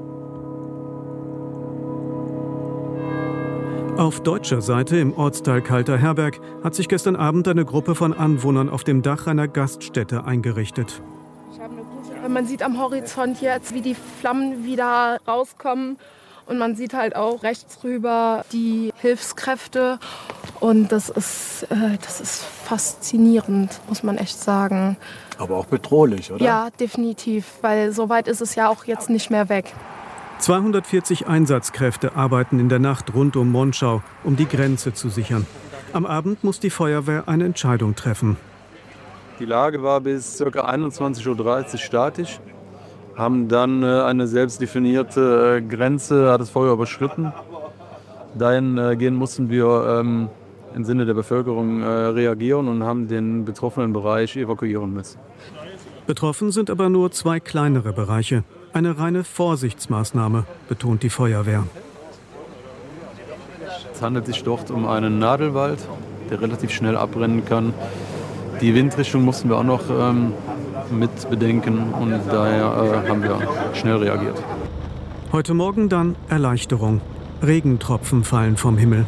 Auf deutscher Seite im Ortsteil Kalterherberg hat sich gestern Abend eine Gruppe von Anwohnern auf dem Dach einer Gaststätte eingerichtet. Man sieht am Horizont jetzt, wie die Flammen wieder rauskommen. Und man sieht halt auch rechts rüber die Hilfskräfte. Und das ist faszinierend, muss man echt sagen. Aber auch bedrohlich, oder? Ja, definitiv, weil so weit ist es ja auch jetzt nicht mehr weg. 240 Einsatzkräfte arbeiten in der Nacht rund um Monschau, um die Grenze zu sichern. Am Abend muss die Feuerwehr eine Entscheidung treffen. Die Lage war bis ca. 21:30 Uhr statisch, haben dann eine selbst definierte Grenze, hat das Feuer überschritten. Dahingehend mussten wir im Sinne der Bevölkerung reagieren und haben den betroffenen Bereich evakuieren müssen. Betroffen sind aber nur 2 kleinere Bereiche. Eine reine Vorsichtsmaßnahme, betont die Feuerwehr. Es handelt sich dort um einen Nadelwald der relativ schnell abbrennen kann. Die Windrichtung mussten wir auch noch mit bedenken und daher haben wir schnell reagiert. Heute Morgen dann Erleichterung. Regentropfen fallen vom Himmel.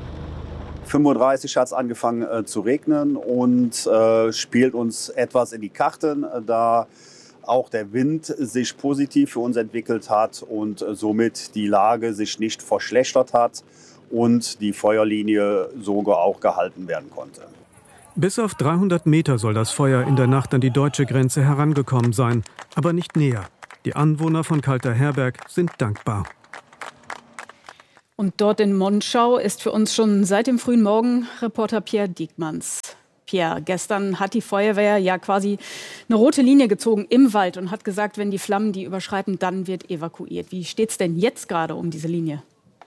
35 hat es angefangen zu regnen und spielt uns etwas in die Karten, da auch der Wind sich positiv für uns entwickelt hat und somit die Lage sich nicht verschlechtert hat und die Feuerlinie sogar auch gehalten werden konnte. Bis auf 300 Meter soll das Feuer in der Nacht an die deutsche Grenze herangekommen sein, aber nicht näher. Die Anwohner von Kalterherberg sind dankbar. Und dort in Monschau ist für uns schon seit dem frühen Morgen Reporter Pierre Diekmanns. Pierre, gestern hat die Feuerwehr ja quasi eine rote Linie gezogen im Wald und hat gesagt, wenn die Flammen die überschreiten, dann wird evakuiert. Wie steht es denn jetzt gerade um diese Linie?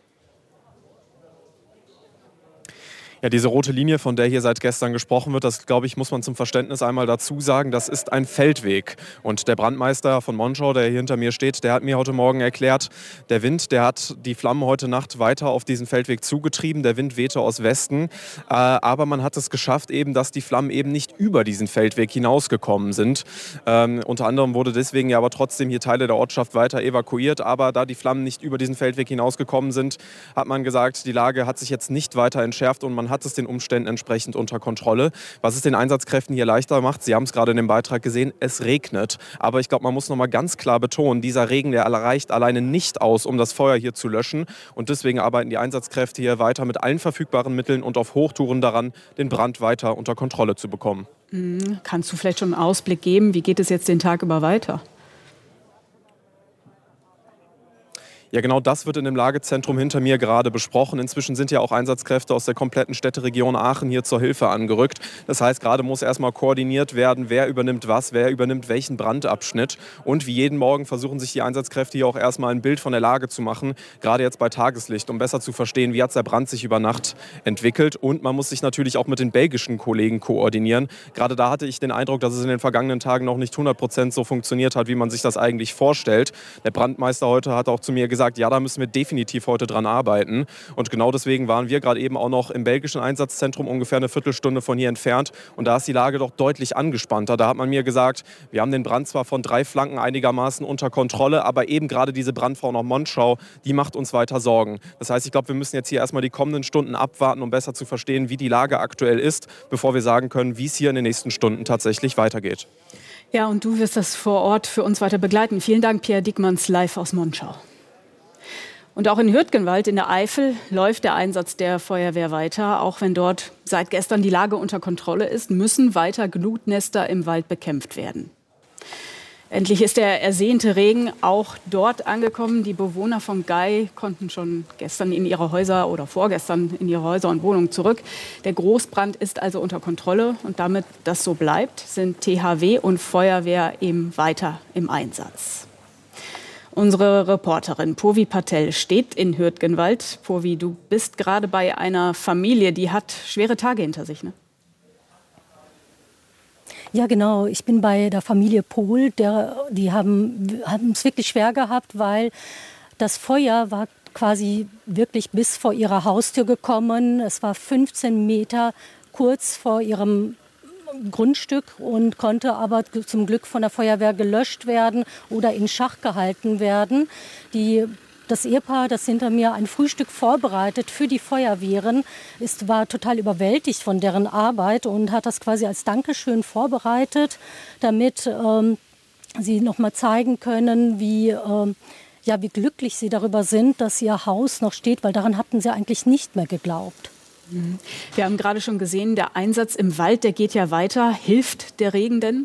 Ja, diese rote Linie, von der hier seit gestern gesprochen wird, das, glaube ich, muss man zum Verständnis einmal dazu sagen, das ist ein Feldweg. Und der Brandmeister von Monschau, der hier hinter mir steht, der hat mir heute Morgen erklärt, der Wind, der hat die Flammen heute Nacht weiter auf diesen Feldweg zugetrieben. Der Wind wehte aus Westen. Aber man hat es geschafft, eben, dass die Flammen eben nicht über diesen Feldweg hinausgekommen sind. Unter anderem wurde deswegen ja aber trotzdem hier Teile der Ortschaft weiter evakuiert. Aber da die Flammen nicht über diesen Feldweg hinausgekommen sind, hat man gesagt, die Lage hat sich jetzt nicht weiter entschärft und man hat es den Umständen entsprechend unter Kontrolle. Was es den Einsatzkräften hier leichter macht, Sie haben es gerade in dem Beitrag gesehen, es regnet. Aber ich glaube, man muss noch mal ganz klar betonen, dieser Regen, der reicht alleine nicht aus, um das Feuer hier zu löschen. Und deswegen arbeiten die Einsatzkräfte hier weiter mit allen verfügbaren Mitteln und auf Hochtouren daran, den Brand weiter unter Kontrolle zu bekommen. Kannst du vielleicht schon einen Ausblick geben? Wie geht es jetzt den Tag über weiter? Ja, genau das wird in dem Lagezentrum hinter mir gerade besprochen. Inzwischen sind ja auch Einsatzkräfte aus der kompletten Städteregion Aachen hier zur Hilfe angerückt. Das heißt, gerade muss erstmal koordiniert werden, wer übernimmt was, wer übernimmt welchen Brandabschnitt. Und wie jeden Morgen versuchen sich die Einsatzkräfte hier auch erstmal ein Bild von der Lage zu machen, gerade jetzt bei Tageslicht, um besser zu verstehen, wie hat der Brand sich über Nacht entwickelt. Und man muss sich natürlich auch mit den belgischen Kollegen koordinieren. Gerade da hatte ich den Eindruck, dass es in den vergangenen Tagen noch nicht 100% so funktioniert hat, wie man sich das eigentlich vorstellt. Der Brandmeister heute hat auch zu mir gesagt, ja, da müssen wir definitiv heute dran arbeiten. Und genau deswegen waren wir gerade eben auch noch im belgischen Einsatzzentrum, ungefähr eine Viertelstunde von hier entfernt. Und da ist die Lage doch deutlich angespannter. Da hat man mir gesagt, wir haben den Brand zwar von 3 Flanken einigermaßen unter Kontrolle, aber eben gerade diese Brandfrau nach Monschau, die macht uns weiter Sorgen. Das heißt, ich glaube, wir müssen jetzt hier erstmal die kommenden Stunden abwarten, um besser zu verstehen, wie die Lage aktuell ist, bevor wir sagen können, wie es hier in den nächsten Stunden tatsächlich weitergeht. Ja, und du wirst das vor Ort für uns weiter begleiten. Vielen Dank, Pierre Diekmanns, live aus Monschau. Und auch in Hürtgenwald in der Eifel läuft der Einsatz der Feuerwehr weiter. Auch wenn dort seit gestern die Lage unter Kontrolle ist, müssen weiter Glutnester im Wald bekämpft werden. Endlich ist der ersehnte Regen auch dort angekommen. Die Bewohner von Gei konnten schon gestern in ihre Häuser oder vorgestern in ihre Häuser und Wohnungen zurück. Der Großbrand ist also unter Kontrolle. Und damit das so bleibt, sind THW und Feuerwehr eben weiter im Einsatz. Unsere Reporterin Purvi Patel steht in Hürtgenwald. Purvi, du bist gerade bei einer Familie, die hat schwere Tage hinter sich, ne? Ja, genau. Ich bin bei der Familie Pohl. Die haben es wirklich schwer gehabt, weil das Feuer war quasi wirklich bis vor ihrer Haustür gekommen. Es war 15 Meter kurz vor ihrem Grundstück und konnte aber zum Glück von der Feuerwehr gelöscht werden oder in Schach gehalten werden. Das Ehepaar, das hinter mir ein Frühstück vorbereitet für die Feuerwehren, war total überwältigt von deren Arbeit und hat das quasi als Dankeschön vorbereitet, damit sie noch mal zeigen können, wie glücklich sie darüber sind, dass ihr Haus noch steht, weil daran hatten sie eigentlich nicht mehr geglaubt. Wir haben gerade schon gesehen, der Einsatz im Wald, der geht ja weiter. Hilft der Regen denn?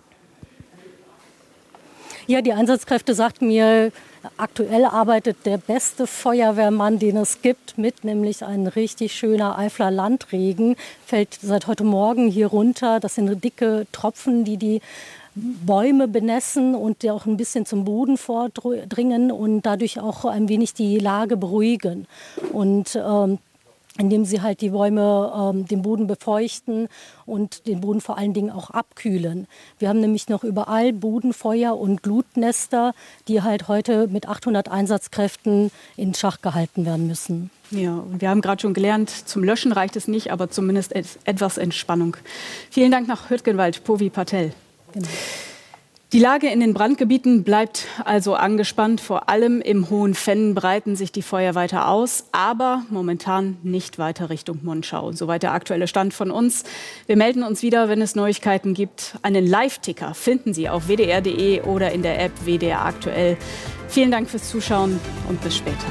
Ja, die Einsatzkräfte sagten mir, aktuell arbeitet der beste Feuerwehrmann, den es gibt, mit, nämlich ein richtig schöner Eifler Landregen. Fällt seit heute Morgen hier runter. Das sind dicke Tropfen, die Bäume benässen und die auch ein bisschen zum Boden vordringen und dadurch auch ein wenig die Lage beruhigen. Und indem sie halt die Bäume den Boden befeuchten und den Boden vor allen Dingen auch abkühlen. Wir haben nämlich noch überall Bodenfeuer und Glutnester, die halt heute mit 800 Einsatzkräften in Schach gehalten werden müssen. Ja, und wir haben gerade schon gelernt, zum Löschen reicht es nicht, aber zumindest etwas Entspannung. Vielen Dank nach Hürtgenwald, Povi Patel. Genau. Die Lage in den Brandgebieten bleibt also angespannt. Vor allem im Hohen Venn breiten sich die Feuer weiter aus, aber momentan nicht weiter Richtung Monschau. Soweit der aktuelle Stand von uns. Wir melden uns wieder, wenn es Neuigkeiten gibt. Einen Live-Ticker finden Sie auf wdr.de oder in der App WDR aktuell. Vielen Dank fürs Zuschauen und bis später.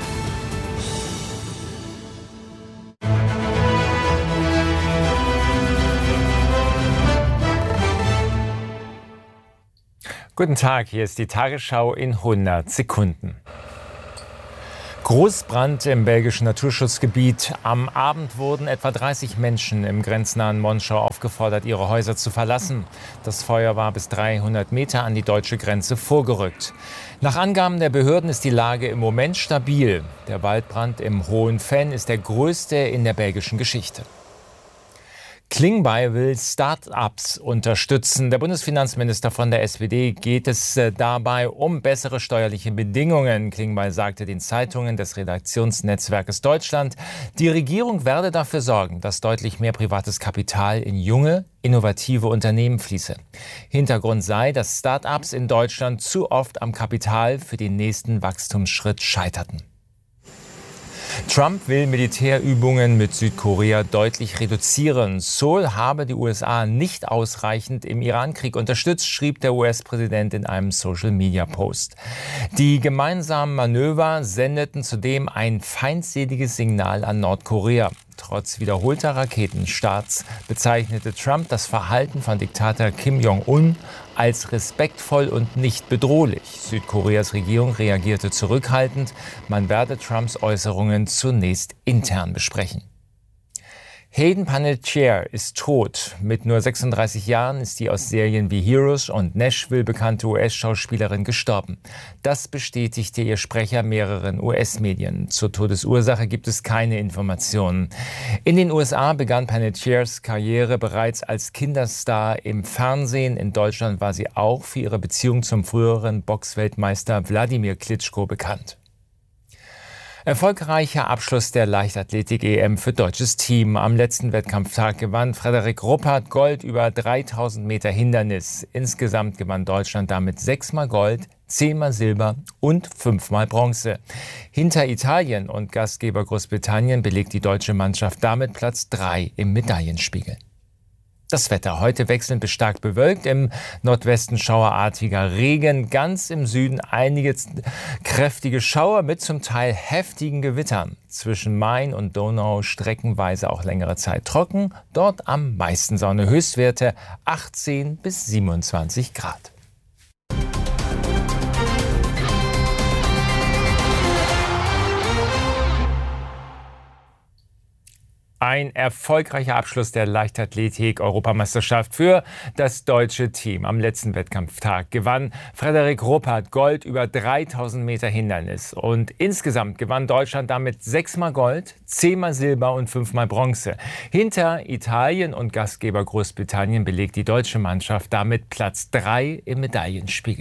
Guten Tag, hier ist die Tagesschau in 100 Sekunden. Großbrand im belgischen Naturschutzgebiet. Am Abend wurden etwa 30 Menschen im grenznahen Monschau aufgefordert, ihre Häuser zu verlassen. Das Feuer war bis 300 Meter an die deutsche Grenze vorgerückt. Nach Angaben der Behörden ist die Lage im Moment stabil. Der Waldbrand im Hohen Venn ist der größte in der belgischen Geschichte. Klingbeil will Start-ups unterstützen. Der Bundesfinanzminister von der SPD geht es dabei um bessere steuerliche Bedingungen. Klingbeil sagte den Zeitungen des Redaktionsnetzwerkes Deutschland, die Regierung werde dafür sorgen, dass deutlich mehr privates Kapital in junge, innovative Unternehmen fließe. Hintergrund sei, dass Start-ups in Deutschland zu oft am Kapital für den nächsten Wachstumsschritt scheiterten. Trump will Militärübungen mit Südkorea deutlich reduzieren. Seoul habe die USA nicht ausreichend im Irankrieg unterstützt, schrieb der US-Präsident in einem Social-Media-Post. Die gemeinsamen Manöver sendeten zudem ein feindseliges Signal an Nordkorea. Trotz wiederholter Raketenstarts bezeichnete Trump das Verhalten von Diktator Kim Jong-un als respektvoll und nicht bedrohlich. Südkoreas Regierung reagierte zurückhaltend. Man werde Trumps Äußerungen zunächst intern besprechen. Hayden Panettiere ist tot. Mit nur 36 Jahren ist die aus Serien wie Heroes und Nashville bekannte US-Schauspielerin gestorben. Das bestätigte ihr Sprecher mehreren US-Medien. Zur Todesursache gibt es keine Informationen. In den USA begann Panettieres Karriere bereits als Kinderstar im Fernsehen. In Deutschland war sie auch für ihre Beziehung zum früheren Boxweltmeister Wladimir Klitschko bekannt. Erfolgreicher Abschluss der Leichtathletik-EM für deutsches Team. Am letzten Wettkampftag gewann Frederik Ruppert Gold über 3000 Meter Hindernis. Insgesamt gewann Deutschland damit 6-mal Gold, 10-mal Silber und 5-mal Bronze. Hinter Italien und Gastgeber Großbritannien belegt die deutsche Mannschaft damit Platz 3 im Medaillenspiegel. Das Wetter heute wechselnd bis stark bewölkt, im Nordwesten schauerartiger Regen, ganz im Süden einige kräftige Schauer mit zum Teil heftigen Gewittern. Zwischen Main und Donau streckenweise auch längere Zeit trocken, dort am meisten Sonne, Höchstwerte 18 bis 27 Grad. Ein erfolgreicher Abschluss der Leichtathletik-Europameisterschaft für das deutsche Team. Am letzten Wettkampftag gewann Frederik Ruppert Gold über 3000 Meter Hindernis. Und insgesamt gewann Deutschland damit 6-mal Gold, 10-mal Silber und 5-mal Bronze. Hinter Italien und Gastgeber Großbritannien belegt die deutsche Mannschaft damit Platz 3 im Medaillenspiegel.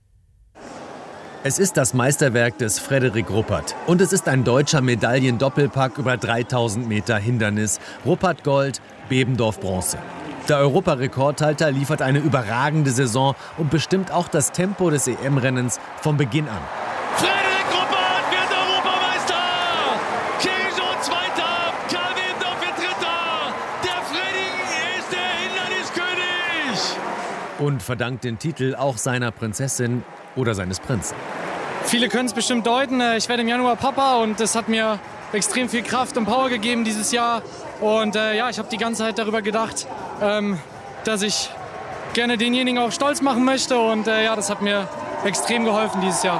Es ist das Meisterwerk des Frederik Ruppert. Und es ist ein deutscher Medaillendoppelpack über 3000 Meter Hindernis. Ruppert Gold, Bebendorf Bronze. Der Europarekordhalter liefert eine überragende Saison und bestimmt auch das Tempo des EM-Rennens von Beginn an. Frederik Ruppert wird Europameister! Kirijo Zweiter, Karl Bebendorf wird Dritter! Der Freddy ist der Hinderniskönig! Und verdankt den Titel auch seiner Prinzessin oder seines Prinzen. Viele können es bestimmt deuten. Ich werde im Januar Papa und das hat mir extrem viel Kraft und Power gegeben dieses Jahr. Und ich habe die ganze Zeit darüber gedacht, dass ich gerne denjenigen auch stolz machen möchte. Und das hat mir extrem geholfen dieses Jahr.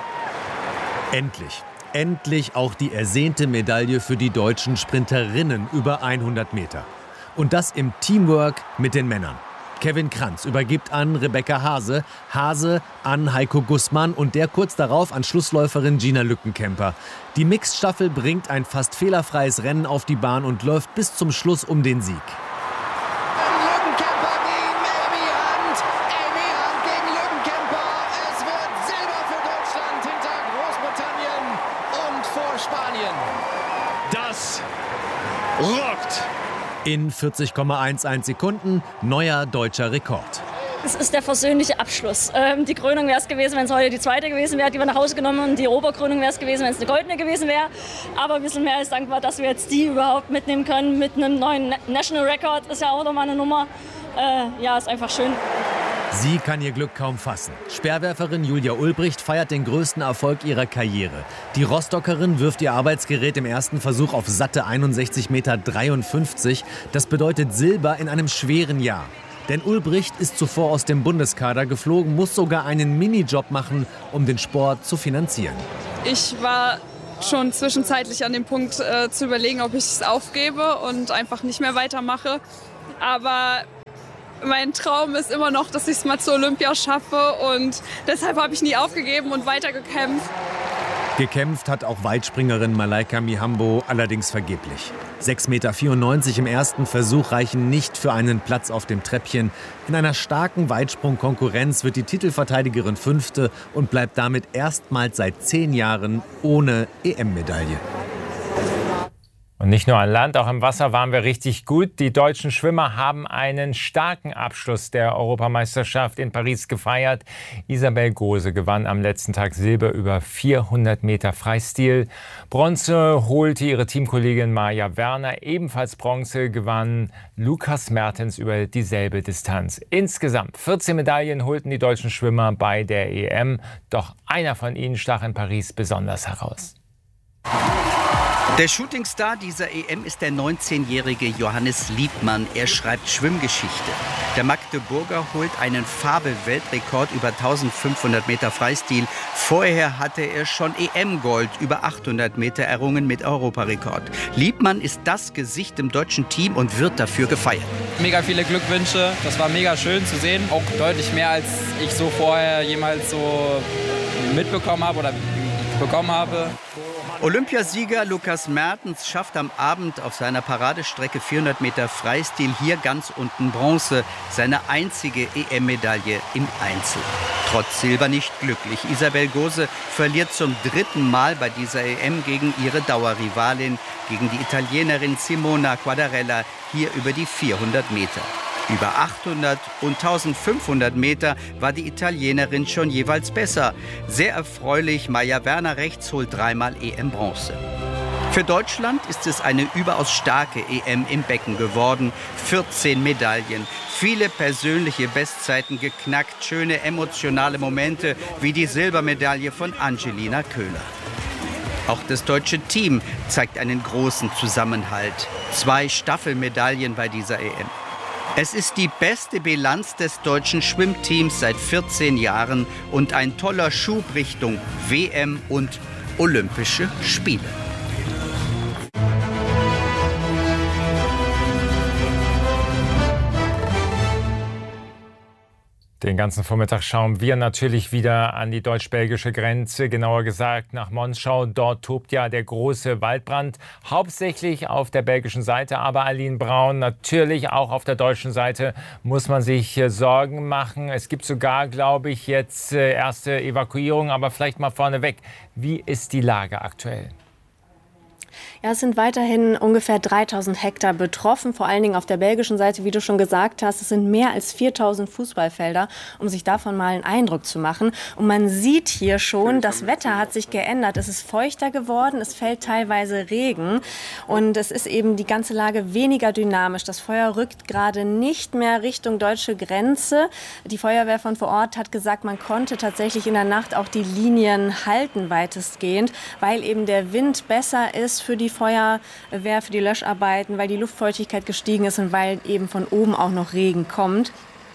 Endlich auch die ersehnte Medaille für die deutschen Sprinterinnen über 100 Meter. Und das im Teamwork mit den Männern. Kevin Kranz übergibt an Rebecca Hase, Hase an Heiko Gussmann und der kurz darauf an Schlussläuferin Gina Lückenkämper. Die Mixed-Staffel bringt ein fast fehlerfreies Rennen auf die Bahn und läuft bis zum Schluss um den Sieg. In 40,11 Sekunden neuer deutscher Rekord. Es ist der versöhnliche Abschluss. Die Krönung wäre es gewesen, wenn es heute die zweite gewesen wäre, die wir nach Hause genommen haben. Die Oberkrönung wäre es gewesen, wenn es eine goldene gewesen wäre. Aber wir sind mehr als dankbar, dass wir jetzt die überhaupt mitnehmen können. Mit einem neuen National Record ist ja auch nochmal eine Nummer. Ja, ist einfach schön. Sie kann ihr Glück kaum fassen. Speerwerferin Julia Ulbricht feiert den größten Erfolg ihrer Karriere. Die Rostockerin wirft ihr Arbeitsgerät im ersten Versuch auf satte 61,53 Meter. Das bedeutet Silber in einem schweren Jahr. Denn Ulbricht ist zuvor aus dem Bundeskader geflogen, muss sogar einen Minijob machen, um den Sport zu finanzieren. Ich war schon zwischenzeitlich an dem Punkt zu überlegen, ob ich es aufgebe und einfach nicht mehr weitermache. Aber mein Traum ist immer noch, dass ich es mal zur Olympia schaffe und deshalb habe ich nie aufgegeben und weitergekämpft. Gekämpft hat auch Weitspringerin Malaika Mihambo, allerdings vergeblich. 6,94 Meter im ersten Versuch reichen nicht für einen Platz auf dem Treppchen. In einer starken Weitsprungkonkurrenz wird die Titelverteidigerin Fünfte und bleibt damit erstmals seit 10 Jahren ohne EM-Medaille. Und nicht nur an Land, auch im Wasser waren wir richtig gut. Die deutschen Schwimmer haben einen starken Abschluss der Europameisterschaft in Paris gefeiert. Isabel Gose gewann am letzten Tag Silber über 400 Meter Freistil. Bronze holte ihre Teamkollegin Maja Werner. Ebenfalls Bronze gewann Lukas Mertens über dieselbe Distanz. Insgesamt 14 Medaillen holten die deutschen Schwimmer bei der EM. Doch einer von ihnen stach in Paris besonders heraus. Der Shootingstar dieser EM ist der 19-jährige Johannes Liebmann. Er schreibt Schwimmgeschichte. Der Magdeburger holt einen Fabel-Weltrekord über 1500 Meter Freistil. Vorher hatte er schon EM-Gold über 800 Meter errungen mit Europarekord. Liebmann ist das Gesicht im deutschen Team und wird dafür gefeiert. Mega viele Glückwünsche. Das war mega schön zu sehen. Auch deutlich mehr, als ich so vorher jemals so mitbekommen habe oder bekommen habe. Olympiasieger Lukas Mertens schafft am Abend auf seiner Paradestrecke 400 Meter Freistil hier ganz unten Bronze, seine einzige EM-Medaille im Einzel. Trotz Silber nicht glücklich. Isabel Gose verliert zum 3. Mal bei dieser EM gegen ihre Dauerrivalin, gegen die Italienerin Simona Quadarella, hier über die 400 Meter. Über 800 und 1500 Meter war die Italienerin schon jeweils besser. Sehr erfreulich, Maja Werner rechts holt 3-mal EM-Bronze. Für Deutschland ist es eine überaus starke EM im Becken geworden. 14 Medaillen, viele persönliche Bestzeiten geknackt, schöne emotionale Momente wie die Silbermedaille von Angelina Köhler. Auch das deutsche Team zeigt einen großen Zusammenhalt. 2 Staffelmedaillen bei dieser EM. Es ist die beste Bilanz des deutschen Schwimmteams seit 14 Jahren und ein toller Schub Richtung WM und Olympische Spiele. Den ganzen Vormittag schauen wir natürlich wieder an die deutsch-belgische Grenze, genauer gesagt nach Monschau. Dort tobt ja der große Waldbrand, hauptsächlich auf der belgischen Seite, aber Aline Braun, natürlich auch auf der deutschen Seite muss man sich Sorgen machen. Es gibt sogar, glaube ich, jetzt erste Evakuierungen, aber vielleicht mal vorneweg. Wie ist die Lage aktuell? Ja, es sind weiterhin ungefähr 3000 Hektar betroffen, vor allen Dingen auf der belgischen Seite, wie du schon gesagt hast. Es sind mehr als 4000 Fußballfelder, um sich davon mal einen Eindruck zu machen. Und man sieht hier schon, das Wetter hat sich geändert. Es ist feuchter geworden, es fällt teilweise Regen und es ist eben die ganze Lage weniger dynamisch. Das Feuer rückt gerade nicht mehr Richtung deutsche Grenze. Die Feuerwehr von vor Ort hat gesagt, man konnte tatsächlich in der Nacht auch die Linien halten weitestgehend, weil eben der Wind besser ist für die Feuerwehr, für die Löscharbeiten, weil die Luftfeuchtigkeit gestiegen ist und weil eben von oben auch noch Regen kommt.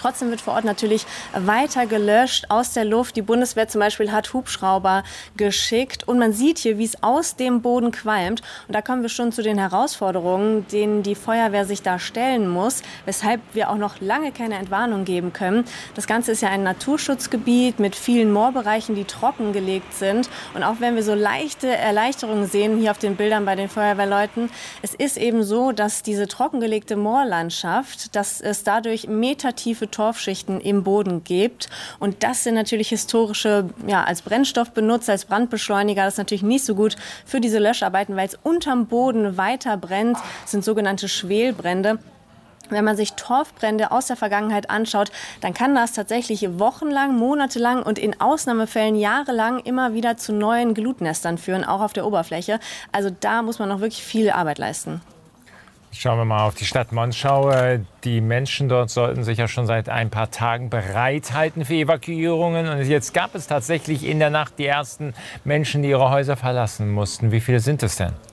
Trotzdem wird vor Ort natürlich weiter gelöscht aus der Luft. Die Bundeswehr zum Beispiel hat Hubschrauber geschickt und man sieht hier, wie es aus dem Boden qualmt. Und da kommen wir schon zu den Herausforderungen, denen die Feuerwehr sich da stellen muss, weshalb wir auch noch lange keine Entwarnung geben können. Das Ganze ist ja ein Naturschutzgebiet mit vielen Moorbereichen, die trockengelegt sind. Und auch wenn wir so leichte Erleichterungen sehen hier auf den Bildern bei den Feuerwehrleuten, es ist eben so, dass diese trockengelegte Moorlandschaft, dass es dadurch metertiefe Torfschichten im Boden gibt. Und das sind natürlich historische, als Brennstoff benutzt, als Brandbeschleuniger. Das ist natürlich nicht so gut für diese Löscharbeiten, weil es unterm Boden weiter brennt. Das sind sogenannte Schwelbrände. Wenn man sich Torfbrände aus der Vergangenheit anschaut, dann kann das tatsächlich wochenlang, monatelang und in Ausnahmefällen jahrelang immer wieder zu neuen Glutnestern führen, auch auf der Oberfläche. Also da muss man noch wirklich viel Arbeit leisten. Schauen wir mal auf die Stadt Monschau. Die Menschen dort sollten sich ja schon seit ein paar Tagen bereithalten für Evakuierungen. Und jetzt gab es tatsächlich in der Nacht die ersten Menschen, die ihre Häuser verlassen mussten. Wie viele sind es denn?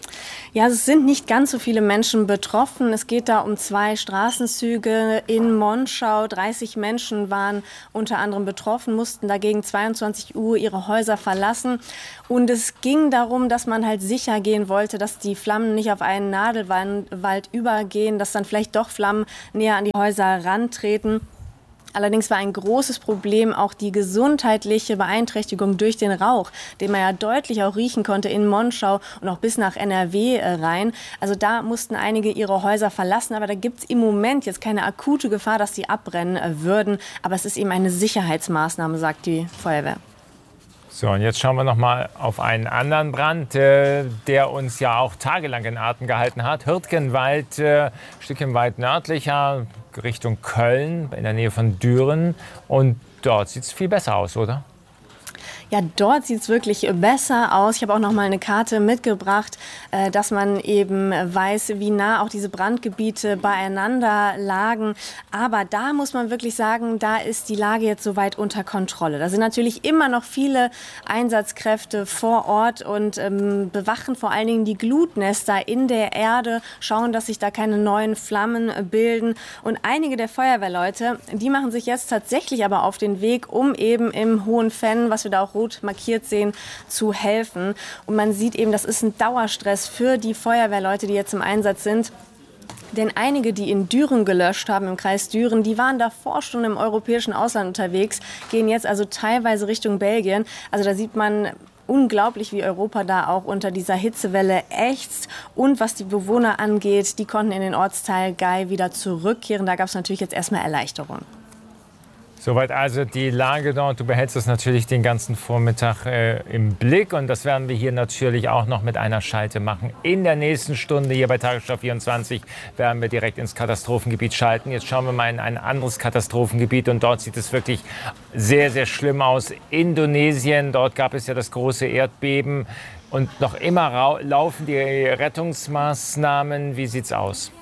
Ja, es sind nicht ganz so viele Menschen betroffen. Es geht da um 2 Straßenzüge in Monschau. 30 Menschen waren unter anderem betroffen, mussten dagegen 22 Uhr ihre Häuser verlassen. Und es ging darum, dass man halt sicher gehen wollte, dass die Flammen nicht auf einen Nadelwald übergehen, dass dann vielleicht doch Flammen näher an die Häuser rantreten. Allerdings war ein großes Problem auch die gesundheitliche Beeinträchtigung durch den Rauch, den man ja deutlich auch riechen konnte in Monschau und auch bis nach NRW rein. Also da mussten einige ihre Häuser verlassen, aber da gibt es im Moment jetzt keine akute Gefahr, dass die abbrennen würden. Aber es ist eben eine Sicherheitsmaßnahme, sagt die Feuerwehr. So, und jetzt schauen wir noch mal auf einen anderen Brand, der uns ja auch tagelang in Atem gehalten hat. Hürtgenwald, ein Stückchen weit nördlicher, Richtung Köln, in der Nähe von Düren. Und dort sieht es viel besser aus, oder? Ja, dort sieht es wirklich besser aus. Ich habe auch noch mal eine Karte mitgebracht, dass man eben weiß, wie nah auch diese Brandgebiete beieinander lagen. Aber da muss man wirklich sagen, da ist die Lage jetzt soweit unter Kontrolle. Da sind natürlich immer noch viele Einsatzkräfte vor Ort und bewachen vor allen Dingen die Glutnester in der Erde, schauen, dass sich da keine neuen Flammen bilden. Und einige der Feuerwehrleute, die machen sich jetzt tatsächlich aber auf den Weg, um eben im Hohen Venn, was wir da auch rot markiert sehen, zu helfen. Und man sieht eben, das ist ein Dauerstress für die Feuerwehrleute, die jetzt im Einsatz sind. Denn einige, die in Düren gelöscht haben, im Kreis Düren, die waren davor schon im europäischen Ausland unterwegs, gehen jetzt also teilweise Richtung Belgien. Also da sieht man unglaublich, wie Europa da auch unter dieser Hitzewelle ächzt. Und was die Bewohner angeht, die konnten in den Ortsteil Gay wieder zurückkehren. Da gab es natürlich jetzt erstmal Erleichterung. Soweit also die Lage dort. Du behältst es natürlich den ganzen Vormittag im Blick. Und das werden wir hier natürlich auch noch mit einer Schalte machen. In der nächsten Stunde hier bei Tagesschau 24 werden wir direkt ins Katastrophengebiet schalten. Jetzt schauen wir mal in ein anderes Katastrophengebiet. Und dort sieht es wirklich sehr, sehr schlimm aus. Indonesien, dort gab es ja das große Erdbeben. Und noch immer laufen die Rettungsmaßnahmen. Wie sieht's aus?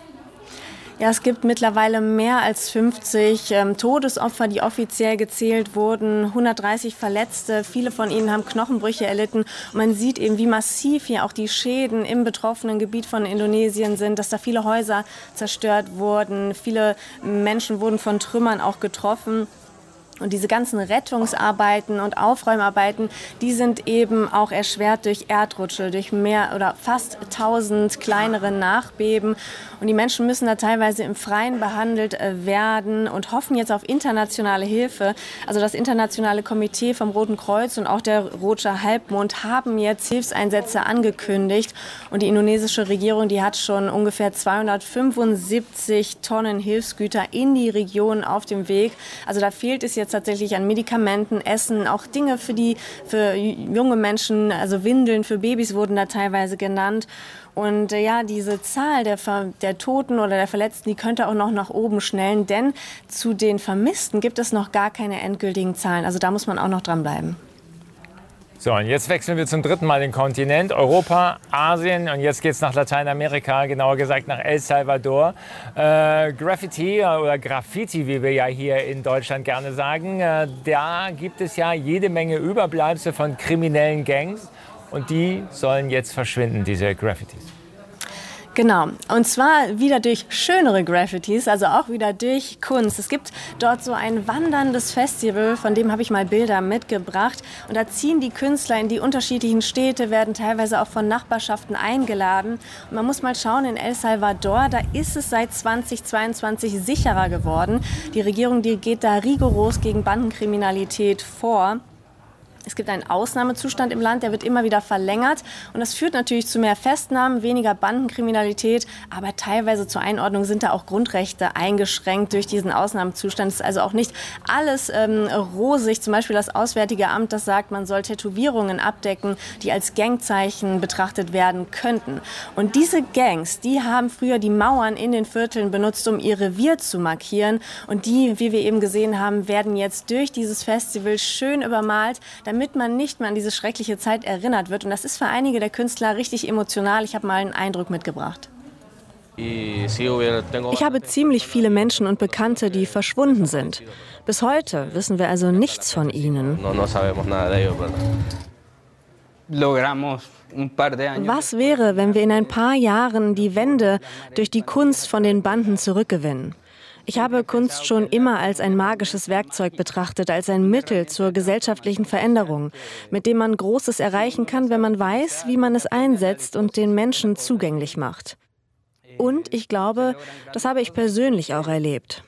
Ja, es gibt mittlerweile mehr als 50 Todesopfer, die offiziell gezählt wurden, 130 Verletzte. Viele von ihnen haben Knochenbrüche erlitten. Und man sieht eben, wie massiv hier auch die Schäden im betroffenen Gebiet von Indonesien sind, dass da viele Häuser zerstört wurden. Viele Menschen wurden von Trümmern auch getroffen. Und diese ganzen Rettungsarbeiten und Aufräumarbeiten, die sind eben auch erschwert durch Erdrutsche, durch mehr oder fast 1000 kleinere Nachbeben. Und die Menschen müssen da teilweise im Freien behandelt werden und hoffen jetzt auf internationale Hilfe. Also das internationale Komitee vom Roten Kreuz und auch der Rote Halbmond haben jetzt Hilfseinsätze angekündigt. Und die indonesische Regierung, die hat schon ungefähr 275 Tonnen Hilfsgüter in die Region auf dem Weg. Also da fehlt es jetzt tatsächlich an Medikamenten, Essen, auch Dinge für junge Menschen, also Windeln für Babys wurden da teilweise genannt. Und ja, diese Zahl der Toten oder der Verletzten, die könnte auch noch nach oben schnellen, denn zu den Vermissten gibt es noch gar keine endgültigen Zahlen. Also da muss man auch noch dranbleiben. So, und jetzt wechseln wir zum dritten Mal den Kontinent, Europa, Asien, und jetzt geht's nach Lateinamerika, genauer gesagt nach El Salvador. Graffiti, wie wir ja hier in Deutschland gerne sagen, da gibt es ja jede Menge Überbleibsel von kriminellen Gangs und die sollen jetzt verschwinden, diese Graffitis. Genau, und zwar wieder durch schönere Graffitis, also auch wieder durch Kunst. Es gibt dort so ein wanderndes Festival, von dem habe ich mal Bilder mitgebracht. Und da ziehen die Künstler in die unterschiedlichen Städte, werden teilweise auch von Nachbarschaften eingeladen. Und man muss mal schauen, in El Salvador, da ist es seit 2022 sicherer geworden. Die Regierung, die geht da rigoros gegen Bandenkriminalität vor. Es gibt einen Ausnahmezustand im Land, der wird immer wieder verlängert. Und das führt natürlich zu mehr Festnahmen, weniger Bandenkriminalität. Aber teilweise zur Einordnung sind da auch Grundrechte eingeschränkt durch diesen Ausnahmezustand. Es ist also auch nicht alles rosig. Zum Beispiel das Auswärtige Amt, das sagt, man soll Tätowierungen abdecken, die als Gangzeichen betrachtet werden könnten. Und diese Gangs, die haben früher die Mauern in den Vierteln benutzt, um ihr Revier zu markieren. Und die, wie wir eben gesehen haben, werden jetzt durch dieses Festival schön übermalt, damit man nicht mehr an diese schreckliche Zeit erinnert wird. Und das ist für einige der Künstler richtig emotional. Ich habe mal einen Eindruck mitgebracht. Ich habe ziemlich viele Menschen und Bekannte, die verschwunden sind. Bis heute wissen wir also nichts von ihnen. Was wäre, wenn wir in ein paar Jahren die Wende durch die Kunst von den Banden zurückgewinnen? Ich habe Kunst schon immer als ein magisches Werkzeug betrachtet, als ein Mittel zur gesellschaftlichen Veränderung, mit dem man Großes erreichen kann, wenn man weiß, wie man es einsetzt und den Menschen zugänglich macht. Und ich glaube, das habe ich persönlich auch erlebt.